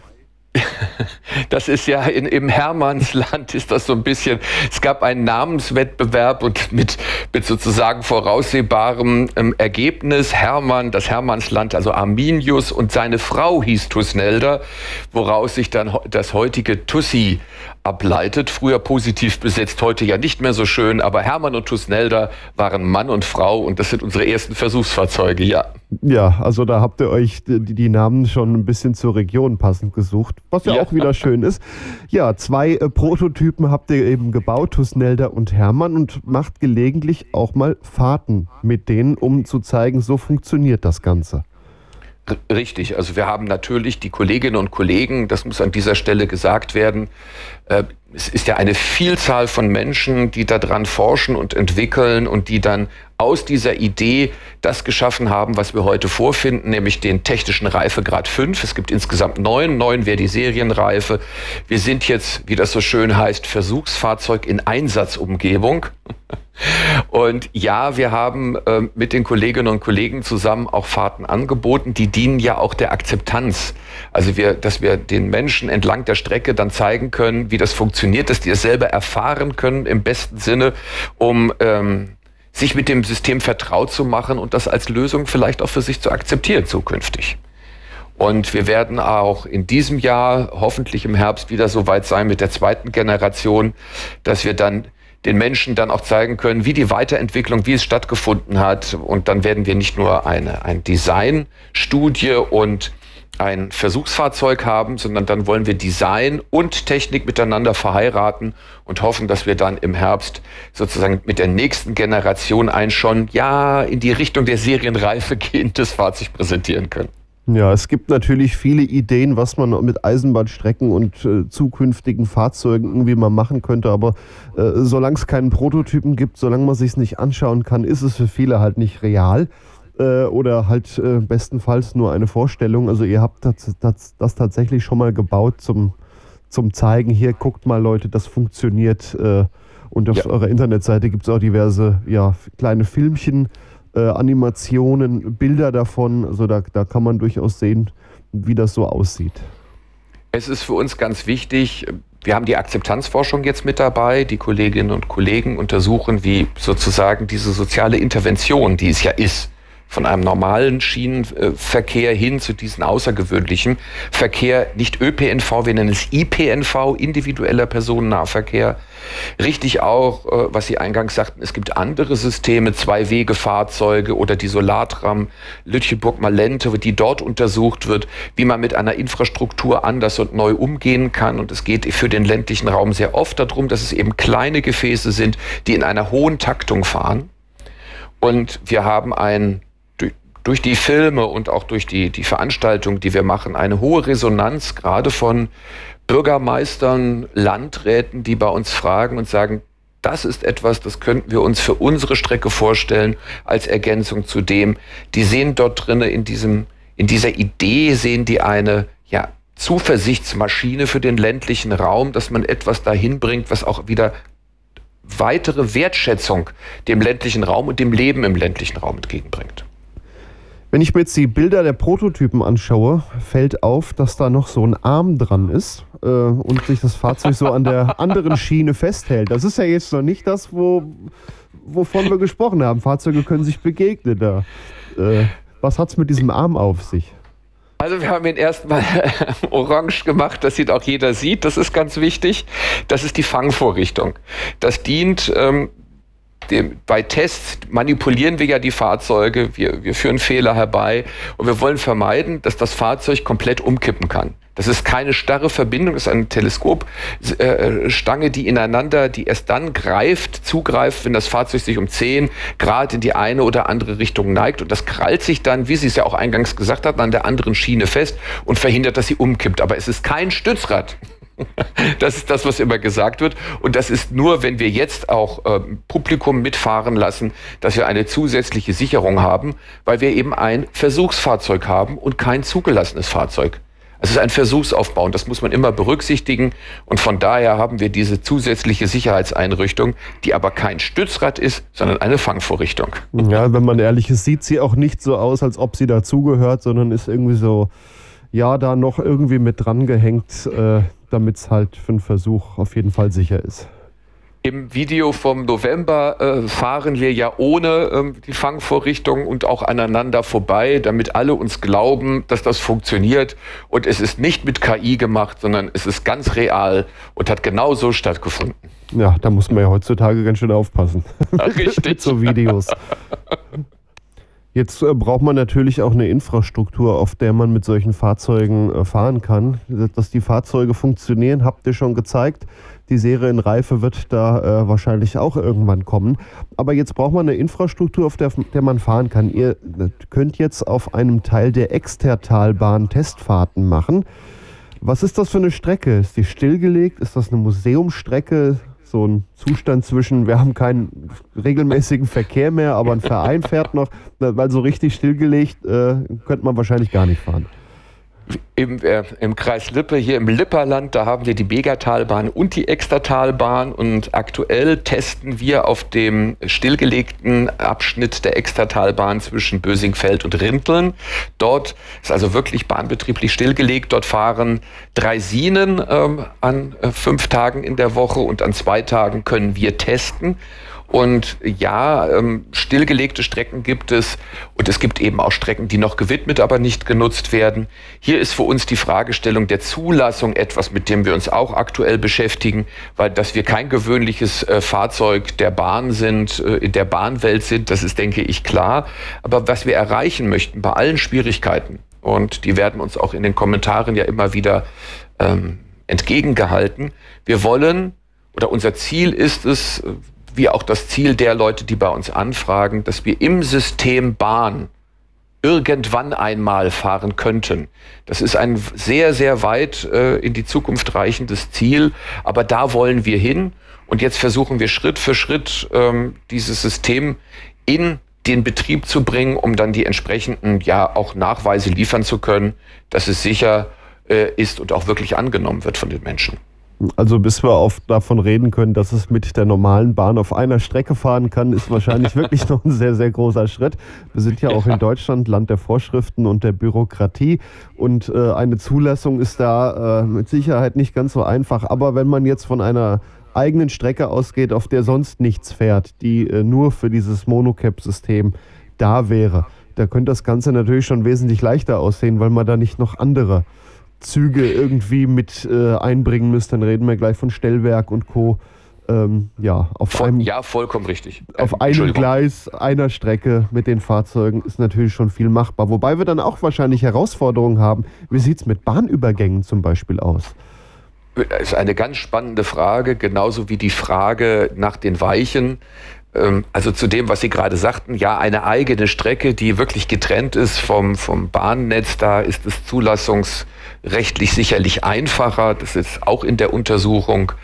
Das ist ja in, im Hermannsland ist das so ein bisschen, es gab einen Namenswettbewerb und mit, mit sozusagen voraussehbarem ähm, Ergebnis. Hermann, das Hermannsland, also Arminius und seine Frau hieß Tusnelda, woraus sich dann das heutige Tussi ableitet. Früher positiv besetzt, heute ja nicht mehr so schön, aber Hermann und Tusnelda waren Mann und Frau und das sind unsere ersten Versuchsfahrzeuge, ja. Ja, also da habt ihr euch die, die Namen schon ein bisschen zur Region passend gesucht, was ja, ja. auch wieder schön ist. Ja, zwei äh, Prototypen habt ihr eben gebaut, Tusnelda und Hermann, und macht gelegentlich auch mal Fahrten mit denen, um zu zeigen, so funktioniert das Ganze. Richtig, also wir haben natürlich die Kolleginnen und Kollegen, das muss an dieser Stelle gesagt werden, äh, es ist ja eine Vielzahl von Menschen, die daran forschen und entwickeln und die dann aus dieser Idee das geschaffen haben, was wir heute vorfinden, nämlich den technischen Reifegrad fünf. Es gibt insgesamt neun, neun wäre die Serienreife. Wir sind jetzt, wie das so schön heißt, Versuchsfahrzeug in Einsatzumgebung. Und ja, wir haben äh, mit den Kolleginnen und Kollegen zusammen auch Fahrten angeboten, die dienen ja auch der Akzeptanz. Also wir, dass wir den Menschen entlang der Strecke dann zeigen können, wie das funktioniert, dass die es selber erfahren können im besten Sinne, um ähm, sich mit dem System vertraut zu machen und das als Lösung vielleicht auch für sich zu akzeptieren zukünftig. Und wir werden auch in diesem Jahr, hoffentlich im Herbst, wieder so weit sein mit der zweiten Generation, dass wir dann den Menschen dann auch zeigen können, wie die Weiterentwicklung, wie es stattgefunden hat. Und dann werden wir nicht nur eine, eine Designstudie und ein Versuchsfahrzeug haben, sondern dann wollen wir Design und Technik miteinander verheiraten und hoffen, dass wir dann im Herbst sozusagen mit der nächsten Generation ein schon ja in die Richtung der Serienreife gehendes Fahrzeug präsentieren können. Ja, es gibt natürlich viele Ideen, was man mit Eisenbahnstrecken und äh, zukünftigen Fahrzeugen irgendwie mal machen könnte, aber äh, solange es keinen Prototypen gibt, solange man sich es nicht anschauen kann, ist es für viele halt nicht real äh, oder halt äh, bestenfalls nur eine Vorstellung. Also ihr habt das, das, das tatsächlich schon mal gebaut zum, zum Zeigen, hier guckt mal Leute, das funktioniert, äh, und auf ja. eurer Internetseite gibt es auch diverse ja, kleine Filmchen, Äh, Animationen, Bilder davon, also da, da kann man durchaus sehen, wie das so aussieht. Es ist für uns ganz wichtig, wir haben die Akzeptanzforschung jetzt mit dabei, die Kolleginnen und Kollegen untersuchen, wie sozusagen diese soziale Intervention, die es ja ist, von einem normalen Schienenverkehr hin zu diesem außergewöhnlichen Verkehr, nicht Ö P N V, wir nennen es I P N V, individueller Personennahverkehr. Richtig auch, was Sie eingangs sagten, es gibt andere Systeme, Zwei-Wege-Fahrzeuge oder die Solartram Lütjeburg-Malente, die dort untersucht wird, wie man mit einer Infrastruktur anders und neu umgehen kann. Und es geht für den ländlichen Raum sehr oft darum, dass es eben kleine Gefäße sind, die in einer hohen Taktung fahren. Und wir haben ein durch die Filme und auch durch die, die Veranstaltung, die wir machen, eine hohe Resonanz, gerade von Bürgermeistern, Landräten, die bei uns fragen und sagen, das ist etwas, das könnten wir uns für unsere Strecke vorstellen, als Ergänzung zu dem. Die sehen dort drinne in diesem, in dieser Idee sehen die eine, ja, Zuversichtsmaschine für den ländlichen Raum, dass man etwas dahin bringt, was auch wieder weitere Wertschätzung dem ländlichen Raum und dem Leben im ländlichen Raum entgegenbringt. Wenn ich mir jetzt die Bilder der Prototypen anschaue, fällt auf, dass da noch so ein Arm dran ist äh, und sich das Fahrzeug so an der anderen Schiene festhält. Das ist ja jetzt noch nicht das, wo, wovon wir gesprochen haben. Fahrzeuge können sich begegnen da. Äh, was hat es mit diesem Arm auf sich? Also wir haben ihn erstmal orange gemacht, dass ihn auch jeder sieht. Das ist ganz wichtig. Das ist die Fangvorrichtung. Das dient... Ähm, Dem, bei Tests manipulieren wir ja die Fahrzeuge, wir, wir führen Fehler herbei und wir wollen vermeiden, dass das Fahrzeug komplett umkippen kann. Das ist keine starre Verbindung, das ist eine Teleskopstange, die ineinander, die erst dann greift, zugreift, wenn das Fahrzeug sich um zehn Grad in die eine oder andere Richtung neigt. Und das krallt sich dann, wie Sie es ja auch eingangs gesagt hatten, an der anderen Schiene fest und verhindert, dass sie umkippt. Aber es ist kein Stützrad. Das ist das, was immer gesagt wird. Und das ist nur, wenn wir jetzt auch äh, Publikum mitfahren lassen, dass wir eine zusätzliche Sicherung haben, weil wir eben ein Versuchsfahrzeug haben und kein zugelassenes Fahrzeug. Es ist ein Versuchsaufbau und das muss man immer berücksichtigen. Und von daher haben wir diese zusätzliche Sicherheitseinrichtung, die aber kein Stützrad ist, sondern eine Fangvorrichtung. Ja, wenn man ehrlich ist, sieht sie auch nicht so aus, als ob sie dazugehört, sondern ist irgendwie so, ja, da noch irgendwie mit dran gehängt, äh, damit es halt für einen Versuch auf jeden Fall sicher ist. Im Video vom November äh, fahren wir ja ohne ähm, die Fangvorrichtung und auch aneinander vorbei, damit alle uns glauben, dass das funktioniert. Und es ist nicht mit K I gemacht, sondern es ist ganz real und hat genau so stattgefunden. Ja, da muss man ja heutzutage ganz schön aufpassen. Richtig. Mit so Videos. Jetzt äh, braucht man natürlich auch eine Infrastruktur, auf der man mit solchen Fahrzeugen äh, fahren kann. Dass die Fahrzeuge funktionieren, habt ihr schon gezeigt. Die Serienreife wird da äh, wahrscheinlich auch irgendwann kommen. Aber jetzt braucht man eine Infrastruktur, auf der, der man fahren kann. Ihr könnt jetzt auf einem Teil der Extertalbahn Testfahrten machen. Was ist das für eine Strecke? Ist die stillgelegt? Ist das eine Museumsstrecke? So ein Zustand zwischen, wir haben keinen regelmäßigen Verkehr mehr, aber ein Verein fährt noch. Weil so richtig stillgelegt äh, könnte man wahrscheinlich gar nicht fahren. Im, äh, im Kreis Lippe, hier im Lipperland, da haben wir die Begatalbahn und die Extertalbahn und aktuell testen wir auf dem stillgelegten Abschnitt der Extertalbahn zwischen Bösingfeld und Rinteln. Dort ist also wirklich bahnbetrieblich stillgelegt. Dort fahren Draisinen ähm, an äh, fünf Tagen in der Woche und an zwei Tagen können wir testen. Und ja, ähm, stillgelegte Strecken gibt es und es gibt eben auch Strecken, die noch gewidmet, aber nicht genutzt werden. Hier ist für uns die Fragestellung der Zulassung etwas, mit dem wir uns auch aktuell beschäftigen, weil dass wir kein gewöhnliches äh, Fahrzeug der Bahn sind, äh, in der Bahnwelt sind, das ist, denke ich, klar. Aber was wir erreichen möchten bei allen Schwierigkeiten, und die werden uns auch in den Kommentaren ja immer wieder ähm, entgegengehalten, wir wollen, oder unser Ziel ist es, wie auch das Ziel der Leute, die bei uns anfragen, dass wir im System Bahn irgendwann einmal fahren könnten. Das ist ein sehr, sehr weit äh, in die Zukunft reichendes Ziel, aber da wollen wir hin. Und jetzt versuchen wir Schritt für Schritt ähm, dieses System in den Betrieb zu bringen, um dann die entsprechenden ja auch Nachweise liefern zu können, dass es sicher äh, ist und auch wirklich angenommen wird von den Menschen. Also bis wir auf, davon reden können, dass es mit der normalen Bahn auf einer Strecke fahren kann, ist wahrscheinlich wirklich noch ein sehr, sehr großer Schritt. Wir sind ja auch in Deutschland Land der Vorschriften und der Bürokratie und äh, eine Zulassung ist da äh, mit Sicherheit nicht ganz so einfach. Aber wenn man jetzt von einer eigenen Strecke ausgeht, auf der sonst nichts fährt, die äh, nur für dieses Monocap-System da wäre, da könnte das Ganze natürlich schon wesentlich leichter aussehen, weil man da nicht noch andere Züge irgendwie mit äh, einbringen müsst, dann reden wir gleich von Stellwerk und Co. Ähm, ja, auf Voll, einem, ja, vollkommen richtig. Auf einem Gleis, einer Strecke mit den Fahrzeugen ist natürlich schon viel machbar. Wobei wir dann auch wahrscheinlich Herausforderungen haben. Wie sieht es mit Bahnübergängen zum Beispiel aus? Das ist eine ganz spannende Frage, genauso wie die Frage nach den Weichen. Also zu dem, was Sie gerade sagten, ja, eine eigene Strecke, die wirklich getrennt ist vom, vom Bahnnetz, da ist es zulassungsrechtlich sicherlich einfacher. Das ist auch in der Untersuchung.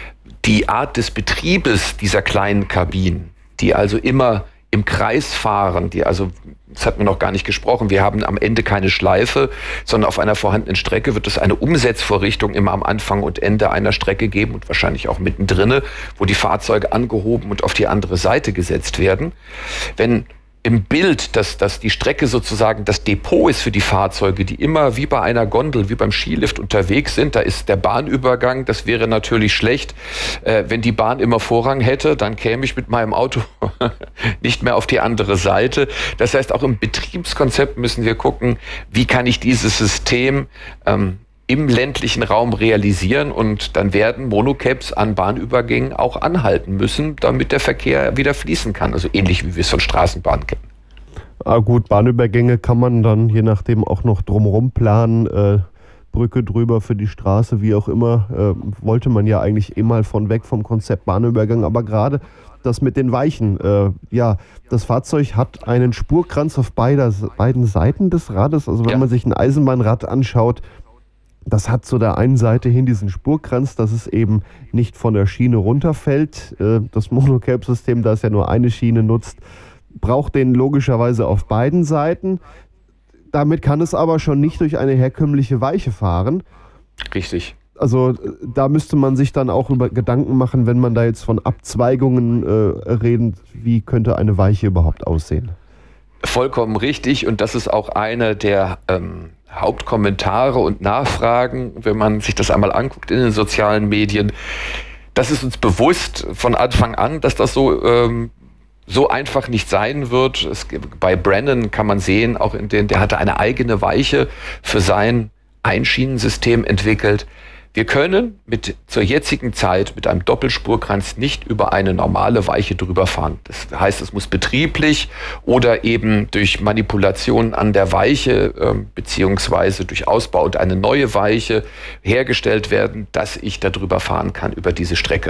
Die Art des Betriebes dieser kleinen Kabinen, die also immer im Kreis fahren, die also, das hat man noch gar nicht gesprochen, wir haben am Ende keine Schleife, sondern auf einer vorhandenen Strecke wird es eine Umsetzvorrichtung immer am Anfang und Ende einer Strecke geben und wahrscheinlich auch mittendrin, wo die Fahrzeuge angehoben und auf die andere Seite gesetzt werden. Wenn im Bild, dass, dass die Strecke sozusagen das Depot ist für die Fahrzeuge, die immer wie bei einer Gondel, wie beim Skilift unterwegs sind. Da ist der Bahnübergang, das wäre natürlich schlecht. Äh, wenn die Bahn immer Vorrang hätte, dann käme ich mit meinem Auto nicht mehr auf die andere Seite. Das heißt, auch im Betriebskonzept müssen wir gucken, wie kann ich dieses System ähm, im ländlichen Raum realisieren, und dann werden Monocaps an Bahnübergängen auch anhalten müssen, damit der Verkehr wieder fließen kann. Also ähnlich wie wir es von Straßenbahnen kennen. Ah gut, Bahnübergänge kann man dann je nachdem auch noch drumherum planen, äh, Brücke drüber für die Straße, wie auch immer. Äh, wollte man ja eigentlich eh mal von weg vom Konzept Bahnübergang, aber gerade das mit den Weichen, äh, ja, das Fahrzeug hat einen Spurkranz auf beider, beiden Seiten des Rades. Also wenn ja. man sich ein Eisenbahnrad anschaut, Das hat zu der einen Seite hin diesen Spurkranz, dass es eben nicht von der Schiene runterfällt. Das Monocap-System, das ja nur eine Schiene nutzt, braucht den logischerweise auf beiden Seiten. Damit kann es aber schon nicht durch eine herkömmliche Weiche fahren. Richtig. Also da müsste man sich dann auch über Gedanken machen, wenn man da jetzt von Abzweigungen äh, reden, wie könnte eine Weiche überhaupt aussehen? Vollkommen richtig, und das ist auch einer der ähm, Hauptkommentare und Nachfragen, wenn man sich das einmal anguckt in den sozialen Medien. Das ist uns bewusst von Anfang an, dass das so, ähm, so einfach nicht sein wird. Es, bei Brennan kann man sehen, auch in den, der hatte eine eigene Weiche für sein Einschienensystem entwickelt. Wir können mit zur jetzigen Zeit mit einem Doppelspurkranz nicht über eine normale Weiche drüber fahren. Das heißt, es muss betrieblich oder eben durch Manipulation an der Weiche äh, beziehungsweise durch Ausbau und eine neue Weiche hergestellt werden, dass ich darüber fahren kann, über diese Strecke.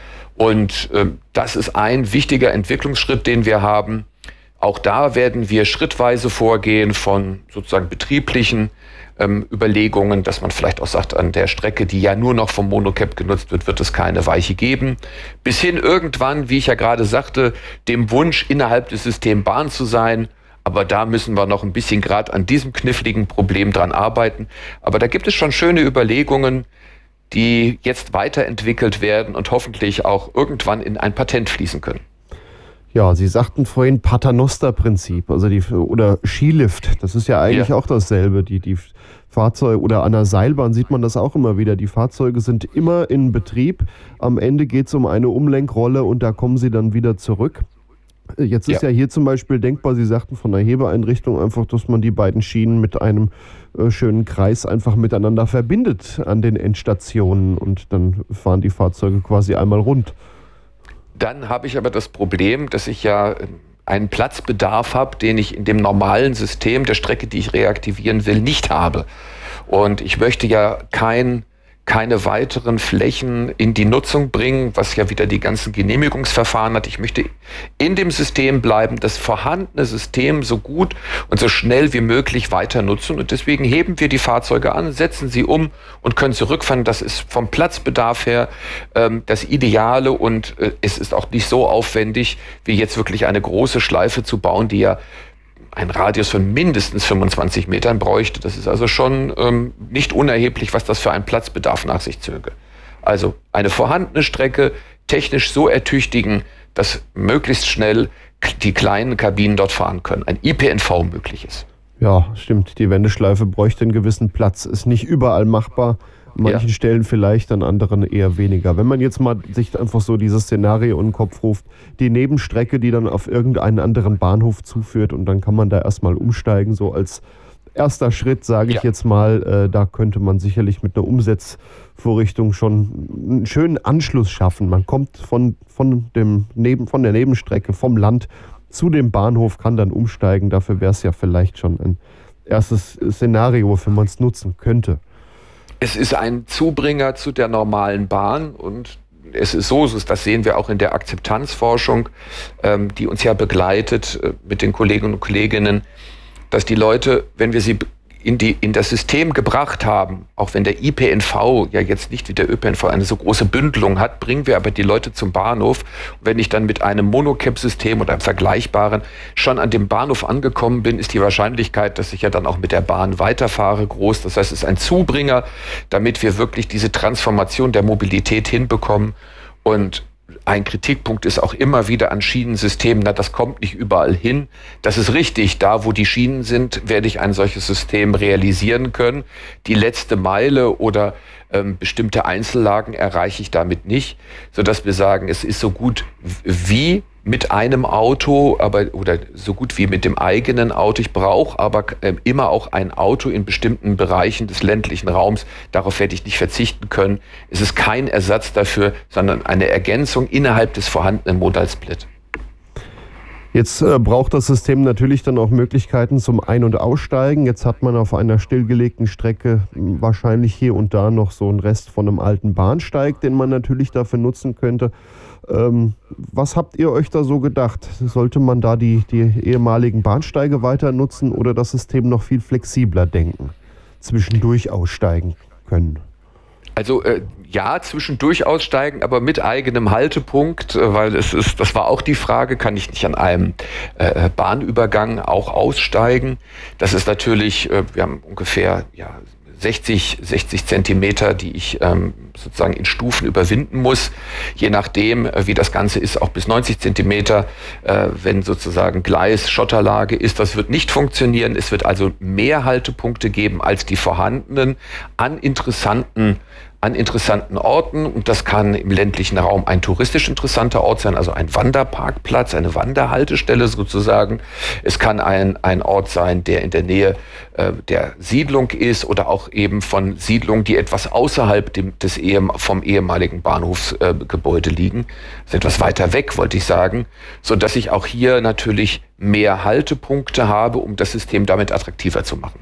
Und äh, das ist ein wichtiger Entwicklungsschritt, den wir haben. Auch da werden wir schrittweise vorgehen von sozusagen betrieblichen ähm, Überlegungen, dass man vielleicht auch sagt, an der Strecke, die ja nur noch vom Monocap genutzt wird, wird es keine Weiche geben. Bis hin irgendwann, wie ich ja gerade sagte, dem Wunsch, innerhalb des Systems Bahn zu sein. Aber da müssen wir noch ein bisschen gerade an diesem kniffligen Problem dran arbeiten. Aber da gibt es schon schöne Überlegungen, die jetzt weiterentwickelt werden und hoffentlich auch irgendwann in ein Patent fließen können. Ja, Sie sagten vorhin Paternoster-Prinzip, also die, oder Skilift, das ist ja eigentlich ja. auch dasselbe. Die, die Fahrzeuge oder an der Seilbahn sieht man das auch immer wieder. Die Fahrzeuge sind immer in Betrieb. Am Ende geht es um eine Umlenkrolle und da kommen sie dann wieder zurück. Jetzt ist ja. ja hier zum Beispiel denkbar, Sie sagten von der Hebeeinrichtung einfach, dass man die beiden Schienen mit einem äh, schönen Kreis einfach miteinander verbindet an den Endstationen und dann fahren die Fahrzeuge quasi einmal rund. Dann habe ich aber das Problem, dass ich ja einen Platzbedarf habe, den ich in dem normalen System der Strecke, die ich reaktivieren will, nicht habe. Und ich möchte ja kein, keine weiteren Flächen in die Nutzung bringen, was ja wieder die ganzen Genehmigungsverfahren hat. Ich möchte in dem System bleiben, das vorhandene System so gut und so schnell wie möglich weiter nutzen. Und deswegen heben wir die Fahrzeuge an, setzen sie um und können zurückfahren. Das ist vom Platzbedarf her ähm, das Ideale und äh, es ist auch nicht so aufwendig, wie jetzt wirklich eine große Schleife zu bauen, die ja einen Radius von mindestens fünfundzwanzig Metern bräuchte. Das ist also schon ähm, nicht unerheblich, was das für einen Platzbedarf nach sich zöge. Also eine vorhandene Strecke technisch so ertüchtigen, dass möglichst schnell die kleinen Kabinen dort fahren können. Ein I P N V möglich ist. Ja, stimmt. Die Wendeschleife bräuchte einen gewissen Platz. Ist nicht überall machbar. An manchen ja. Stellen vielleicht, an anderen eher weniger. Wenn man jetzt mal sich einfach so dieses Szenario in den Kopf ruft, die Nebenstrecke, die dann auf irgendeinen anderen Bahnhof zuführt und dann kann man da erstmal umsteigen, so als erster Schritt, sage ich ja. jetzt mal, äh, da könnte man sicherlich mit einer Umsetzvorrichtung schon einen schönen Anschluss schaffen. Man kommt von, von, dem Neben, von der Nebenstrecke, vom Land zu dem Bahnhof, kann dann umsteigen. Dafür wäre es ja vielleicht schon ein erstes Szenario, wofür man es nutzen könnte. Es ist ein Zubringer zu der normalen Bahn und es ist so, das sehen wir auch in der Akzeptanzforschung, ähm, die uns ja begleitet äh, mit den Kolleginnen und Kolleginnen, dass die Leute, wenn wir sie in, die, in das System gebracht haben, auch wenn der I P N V ja jetzt nicht wie der Ö P N V eine so große Bündelung hat, bringen wir aber die Leute zum Bahnhof. Und wenn ich dann mit einem Monocap-System oder einem vergleichbaren schon an dem Bahnhof angekommen bin, ist die Wahrscheinlichkeit, dass ich ja dann auch mit der Bahn weiterfahre, groß. Das heißt, es ist ein Zubringer, damit wir wirklich diese Transformation der Mobilität hinbekommen. Und ein Kritikpunkt ist auch immer wieder an Schienensystemen, na, das kommt nicht überall hin. Das ist richtig, da wo die Schienen sind, werde ich ein solches System realisieren können. Die letzte Meile oder ähm, bestimmte Einzellagen erreiche ich damit nicht, sodass wir sagen, es ist so gut wie mit einem Auto, aber oder so gut wie mit dem eigenen Auto. Ich brauche aber äh, immer auch ein Auto in bestimmten Bereichen des ländlichen Raums. Darauf werde ich nicht verzichten können. Es ist kein Ersatz dafür, sondern eine Ergänzung innerhalb des vorhandenen Modal-Split. Jetzt äh, braucht das System natürlich dann auch Möglichkeiten zum Ein- und Aussteigen. Jetzt hat man auf einer stillgelegten Strecke wahrscheinlich hier und da noch so einen Rest von einem alten Bahnsteig, den man natürlich dafür nutzen könnte. Ähm, was habt ihr euch da so gedacht? Sollte man da die, die ehemaligen Bahnsteige weiter nutzen oder das System noch viel flexibler denken? Zwischendurch aussteigen. können? Also äh, ja, zwischendurch aussteigen, aber mit eigenem Haltepunkt, äh, weil es ist, das war auch die Frage, kann ich nicht an einem äh, Bahnübergang auch aussteigen? Das ist natürlich, äh, wir haben ungefähr ja, sechzig Zentimeter, die ich ähm, sozusagen in Stufen überwinden muss. Je nachdem, äh, wie das Ganze ist, auch bis neunzig Zentimeter, äh, wenn sozusagen Gleis, Schotterlage ist. Das wird nicht funktionieren. Es wird also mehr Haltepunkte geben als die vorhandenen an interessanten an interessanten Orten, und das kann im ländlichen Raum ein touristisch interessanter Ort sein, also ein Wanderparkplatz, eine Wanderhaltestelle sozusagen. Es kann ein, ein Ort sein, der in der Nähe äh, der Siedlung ist oder auch eben von Siedlungen, die etwas außerhalb dem, des ehem, vom ehemaligen Bahnhofsgebäude äh, liegen. Das ist etwas weiter weg, wollte ich sagen, sodass ich auch hier natürlich mehr Haltepunkte habe, um das System damit attraktiver zu machen.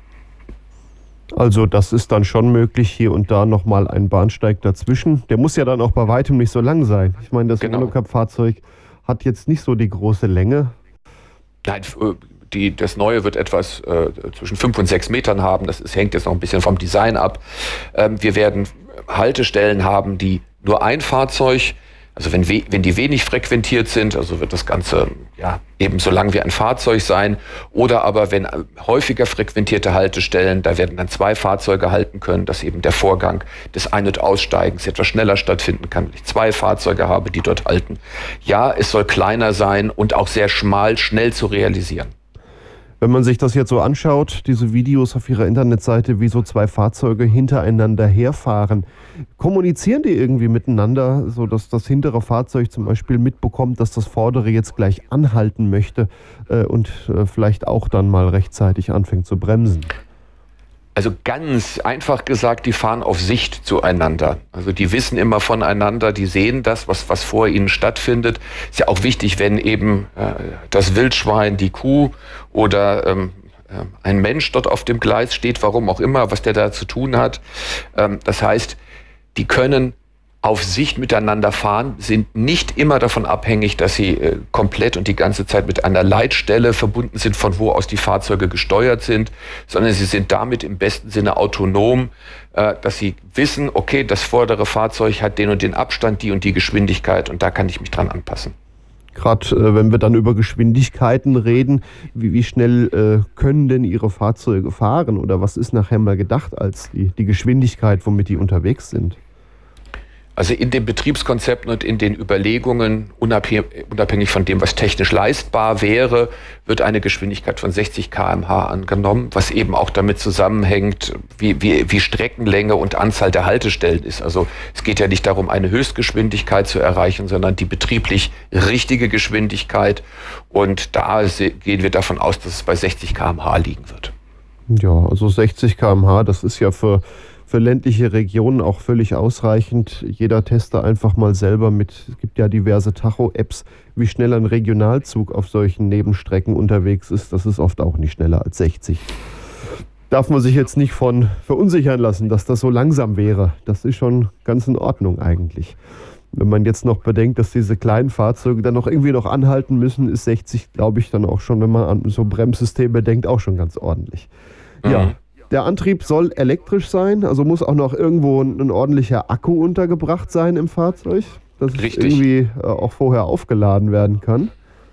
Also das ist dann schon möglich, hier und da nochmal ein Bahnsteig dazwischen. Der muss ja dann auch bei weitem nicht so lang sein. Ich meine, das Genau. Monocap-Fahrzeug hat jetzt nicht so die große Länge. Nein, die, das Neue wird etwas äh, zwischen fünf und sechs Metern haben. Das ist, hängt jetzt noch ein bisschen vom Design ab. Ähm, wir werden Haltestellen haben, die nur ein Fahrzeug, also wenn, we, wenn die wenig frequentiert sind, also wird das Ganze ja ebenso lang wie ein Fahrzeug sein. Oder aber wenn häufiger frequentierte Haltestellen, da werden dann zwei Fahrzeuge halten können, dass eben der Vorgang des Ein- und Aussteigens etwas schneller stattfinden kann, wenn ich zwei Fahrzeuge habe, die dort halten. Ja, es soll kleiner sein und auch sehr schmal, schnell zu realisieren. Wenn man sich das jetzt so anschaut, diese Videos auf Ihrer Internetseite, wie so zwei Fahrzeuge hintereinander herfahren, kommunizieren die irgendwie miteinander, sodass das hintere Fahrzeug zum Beispiel mitbekommt, dass das vordere jetzt gleich anhalten möchte äh, und äh, vielleicht auch dann mal rechtzeitig anfängt zu bremsen? Also ganz einfach gesagt, die fahren auf Sicht zueinander. Also die wissen immer voneinander, die sehen das, was, was vor ihnen stattfindet. Ist ja auch wichtig, wenn eben äh, das Wildschwein, die Kuh oder ähm, äh, ein Mensch dort auf dem Gleis steht, warum auch immer, was der da zu tun hat. Ähm, das heißt, die können auf Sicht miteinander fahren, sind nicht immer davon abhängig, dass sie äh, komplett und die ganze Zeit mit einer Leitstelle verbunden sind, von wo aus die Fahrzeuge gesteuert sind, sondern sie sind damit im besten Sinne autonom, äh, dass sie wissen, okay, das vordere Fahrzeug hat den und den Abstand, die und die Geschwindigkeit, und da kann ich mich dran anpassen. Gerade äh, wenn wir dann über Geschwindigkeiten reden, wie, wie schnell äh, können denn Ihre Fahrzeuge fahren oder was ist nachher mal gedacht als die, die Geschwindigkeit, womit die unterwegs sind? Also in den Betriebskonzepten und in den Überlegungen, unabhängig von dem, was technisch leistbar wäre, wird eine Geschwindigkeit von sechzig Kilometer pro Stunde angenommen, was eben auch damit zusammenhängt, wie, wie, wie Streckenlänge und Anzahl der Haltestellen ist. Also es geht ja nicht darum, eine Höchstgeschwindigkeit zu erreichen, sondern die betrieblich richtige Geschwindigkeit. Und da gehen wir davon aus, dass es bei sechzig Kilometer pro Stunde liegen wird. Ja, also sechzig Kilometer pro Stunde, das ist ja für... Für ländliche Regionen auch völlig ausreichend. Jeder teste einfach mal selber mit, es gibt ja diverse Tacho-Apps, wie schnell ein Regionalzug auf solchen Nebenstrecken unterwegs ist. Das ist oft auch nicht schneller als sechzig. Darf man sich jetzt nicht von verunsichern lassen, dass das so langsam wäre. Das ist schon ganz in Ordnung eigentlich. Wenn man jetzt noch bedenkt, dass diese kleinen Fahrzeuge dann noch irgendwie noch anhalten müssen, ist sechzig, glaube ich, dann auch schon, wenn man an so Bremssysteme denkt, auch schon ganz ordentlich. Mhm. Ja. Der Antrieb soll elektrisch sein, also muss auch noch irgendwo ein, ein ordentlicher Akku untergebracht sein im Fahrzeug, dass es Richtig. irgendwie äh, auch vorher aufgeladen werden kann.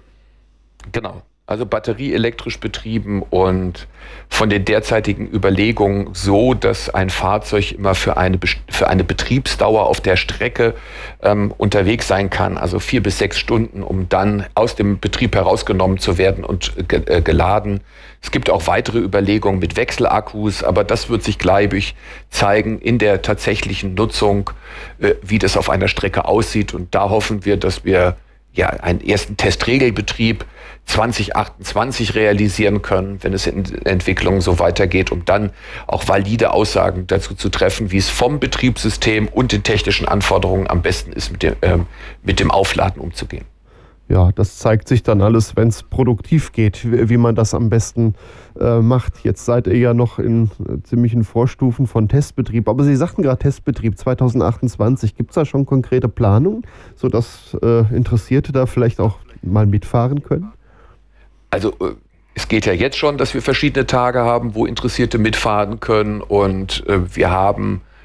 Genau. Also batterieelektrisch betrieben und von den derzeitigen Überlegungen so, dass ein Fahrzeug immer für eine, für eine Betriebsdauer auf der Strecke ähm, unterwegs sein kann, also vier bis sechs Stunden, um dann aus dem Betrieb herausgenommen zu werden und ge äh, geladen. Es gibt auch weitere Überlegungen mit Wechselakkus, aber das wird sich, glaube ich, zeigen in der tatsächlichen Nutzung, äh, wie das auf einer Strecke aussieht. Und da hoffen wir, dass wir ja einen ersten Testregelbetrieb zwanzig achtundzwanzig realisieren können, wenn es in Entwicklung so weitergeht, um dann auch valide Aussagen dazu zu treffen, wie es vom Betriebssystem und den technischen Anforderungen am besten ist, mit dem, ähm, mit dem Aufladen umzugehen. Ja, das zeigt sich dann alles, wenn es produktiv geht, wie man das am besten äh, macht. Jetzt seid ihr ja noch in äh, ziemlichen Vorstufen von Testbetrieb. Aber Sie sagten gerade Testbetrieb zwanzig achtundzwanzig. Gibt es da schon konkrete Planungen, sodass äh, Interessierte da vielleicht auch mal mitfahren können? Also äh, es geht ja jetzt schon, dass wir verschiedene Tage haben, wo Interessierte mitfahren können. Und äh, wir haben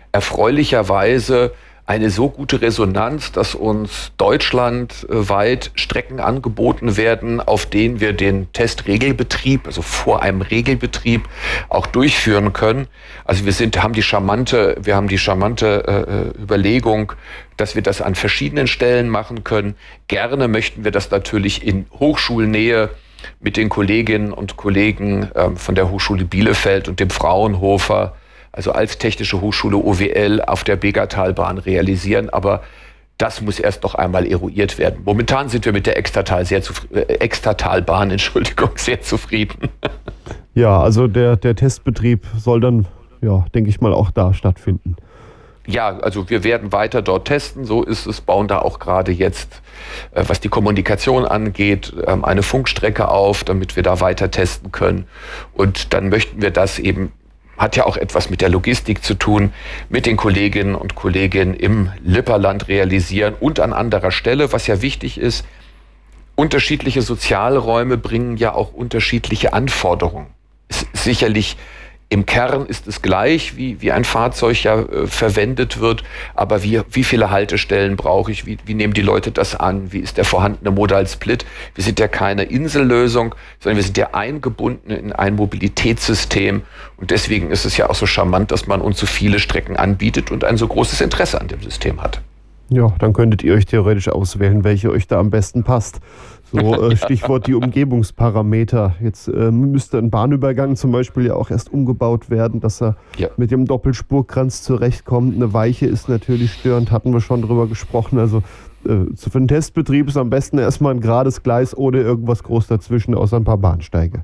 erfreulicherweise eine so gute Resonanz, dass uns deutschlandweit Strecken angeboten werden, auf denen wir den Testregelbetrieb, also vor einem Regelbetrieb, auch durchführen können. Also wir sind, haben die charmante, wir haben die charmante äh, Überlegung, dass wir das an verschiedenen Stellen machen können. Gerne möchten wir das natürlich in Hochschulnähe mit den Kolleginnen und Kollegen äh, von der Hochschule Bielefeld und dem Fraunhofer, also als Technische Hochschule O W L auf der Begatalbahn realisieren. Aber das muss erst noch einmal eruiert werden. Momentan sind wir mit der Extratal sehr zufri- äh, Extratalbahn, Entschuldigung, sehr zufrieden. Ja, also der, der Testbetrieb soll dann, ja, denke ich mal, auch da stattfinden. Ja, also wir werden weiter dort testen. So ist es, bauen da auch gerade jetzt, äh, was die Kommunikation angeht, ähm, eine Funkstrecke auf, damit wir da weiter testen können. Und dann möchten wir das eben, hat ja auch etwas mit der Logistik zu tun, mit den Kolleginnen und Kollegen im Lipperland realisieren und an anderer Stelle, was ja wichtig ist. Unterschiedliche Sozialräume bringen ja auch unterschiedliche Anforderungen. Ist sicherlich im Kern ist es gleich, wie, wie ein Fahrzeug ja äh, verwendet wird, aber wie, wie viele Haltestellen brauche ich, wie, wie nehmen die Leute das an, wie ist der vorhandene Modal Split? Wir sind ja keine Insellösung, sondern wir sind ja eingebunden in ein Mobilitätssystem und deswegen ist es ja auch so charmant, dass man uns so viele Strecken anbietet und ein so großes Interesse an dem System hat. Ja, dann könntet ihr euch theoretisch auswählen, welche euch da am besten passt. So äh, Stichwort die Umgebungsparameter. Jetzt äh, müsste ein Bahnübergang zum Beispiel ja auch erst umgebaut werden, dass er ja mit dem Doppelspurkranz zurechtkommt. Eine Weiche ist natürlich störend, hatten wir schon drüber gesprochen. Also äh, für den Testbetrieb ist am besten erstmal ein gerades Gleis ohne irgendwas groß dazwischen, außer ein paar Bahnsteige.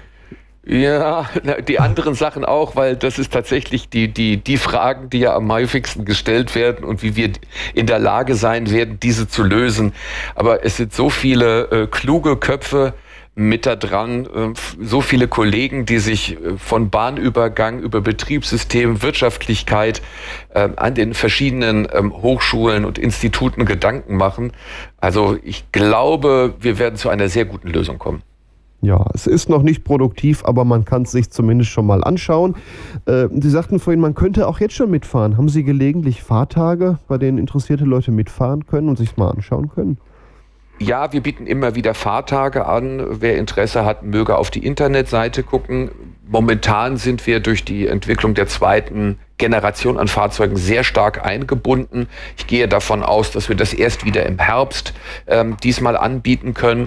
Ja, die anderen Sachen auch, weil das ist tatsächlich die, die, die Fragen, die ja am häufigsten gestellt werden und wie wir in der Lage sein werden, diese zu lösen. Aber es sind so viele äh, kluge Köpfe mit da dran, äh, so viele Kollegen, die sich äh, von Bahnübergang über Betriebssystem, Wirtschaftlichkeit äh, an den verschiedenen äh, Hochschulen und Instituten Gedanken machen. Also ich glaube, wir werden zu einer sehr guten Lösung kommen. Ja, es ist noch nicht produktiv, aber man kann es sich zumindest schon mal anschauen. Äh, Sie sagten vorhin, man könnte auch jetzt schon mitfahren. Haben Sie gelegentlich Fahrtage, bei denen interessierte Leute mitfahren können und sich mal anschauen können? Ja, wir bieten immer wieder Fahrtage an. Wer Interesse hat, möge auf die Internetseite gucken. Momentan sind wir durch die Entwicklung der zweiten Generation an Fahrzeugen sehr stark eingebunden. Ich gehe davon aus, dass wir das erst wieder im Herbst ähm, diesmal anbieten können.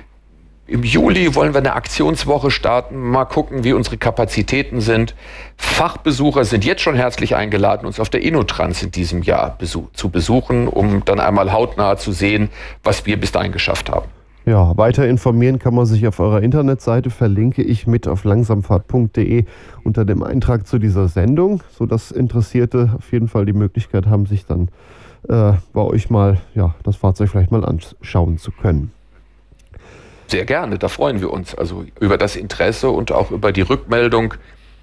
Im Juli wollen wir eine Aktionswoche starten, mal gucken, wie unsere Kapazitäten sind. Fachbesucher sind jetzt schon herzlich eingeladen, uns auf der InnoTrans in diesem Jahr besuch- zu besuchen, um dann einmal hautnah zu sehen, was wir bis dahin geschafft haben. Ja, weiter informieren kann man sich auf eurer Internetseite, verlinke ich mit auf langsamfahrt punkt de unter dem Eintrag zu dieser Sendung, sodass Interessierte auf jeden Fall die Möglichkeit haben, sich dann äh, bei euch mal ja, das Fahrzeug vielleicht mal anschauen zu können. Sehr gerne, da freuen wir uns also über das Interesse und auch über die Rückmeldung,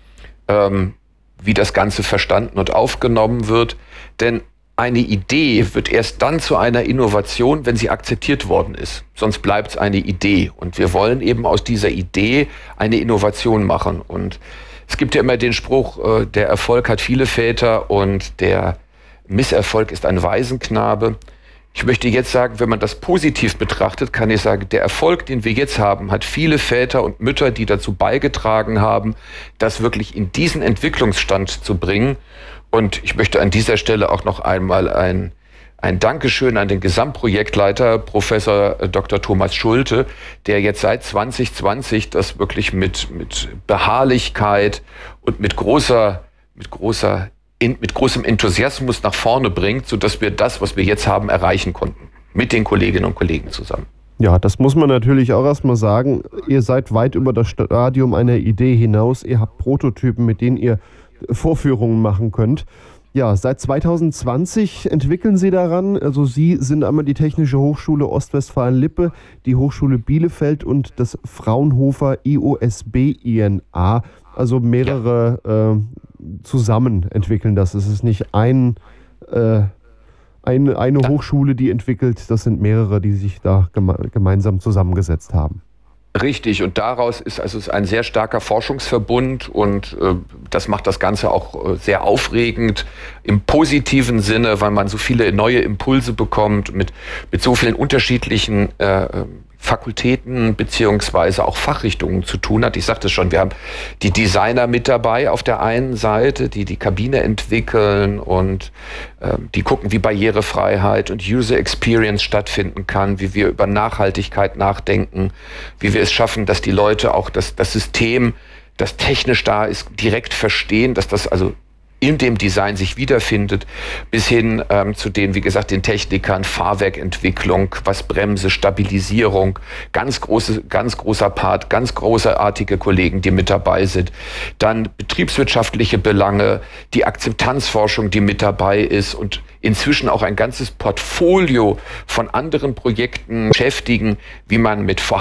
ähm, wie das Ganze verstanden und aufgenommen wird. Denn eine Idee wird erst dann zu einer Innovation, wenn sie akzeptiert worden ist. Sonst bleibt es eine Idee. Und wir wollen eben aus dieser Idee eine Innovation machen. Und es gibt ja immer den Spruch, äh, der Erfolg hat viele Väter und der Misserfolg ist ein Waisenknabe. Ich möchte jetzt sagen, wenn man das positiv betrachtet, kann ich sagen, der Erfolg, den wir jetzt haben, hat viele Väter und Mütter, die dazu beigetragen haben, das wirklich in diesen Entwicklungsstand zu bringen. Und ich möchte an dieser Stelle auch noch einmal ein, ein Dankeschön an den Gesamtprojektleiter, Professor Doktor Thomas Schulte, der jetzt seit zwanzig zwanzig das wirklich mit, mit Beharrlichkeit und mit großer, mit großer In, mit großem Enthusiasmus nach vorne bringt, sodass wir das, was wir jetzt haben, erreichen konnten. Mit den Kolleginnen und Kollegen zusammen. Ja, das muss man natürlich auch erstmal sagen. Ihr seid weit über das Stadium einer Idee hinaus. Ihr habt Prototypen, mit denen ihr Vorführungen machen könnt. Ja, seit zwanzig zwanzig entwickeln Sie daran. Also Sie sind einmal die Technische Hochschule Ostwestfalen-Lippe, die Hochschule Bielefeld und das Fraunhofer I O S B I N A. Also mehrere ja. äh, zusammen entwickeln das. Es ist nicht ein, äh, eine, eine Hochschule, die entwickelt, das sind mehrere, die sich da geme- gemeinsam zusammengesetzt haben. Richtig, und daraus ist also es ein sehr starker Forschungsverbund und äh, das macht das Ganze auch äh, sehr aufregend im positiven Sinne, weil man so viele neue Impulse bekommt mit, mit so vielen unterschiedlichen äh, Fakultäten beziehungsweise auch Fachrichtungen zu tun hat. Ich sagte schon, wir haben die Designer mit dabei auf der einen Seite, die die Kabine entwickeln und äh, die gucken, wie Barrierefreiheit und User Experience stattfinden kann, wie wir über Nachhaltigkeit nachdenken, wie wir es schaffen, dass die Leute auch das, das System, das technisch da ist, direkt verstehen, dass das also in dem Design sich wiederfindet, bis hin ähm, zu den, wie gesagt, den Technikern, Fahrwerkentwicklung, was Bremse, Stabilisierung, ganz große, ganz großer Part, ganz großartige Kollegen, die mit dabei sind. Dann betriebswirtschaftliche Belange, die Akzeptanzforschung, die mit dabei ist und inzwischen auch ein ganzes Portfolio von anderen Projekten beschäftigen, wie man mit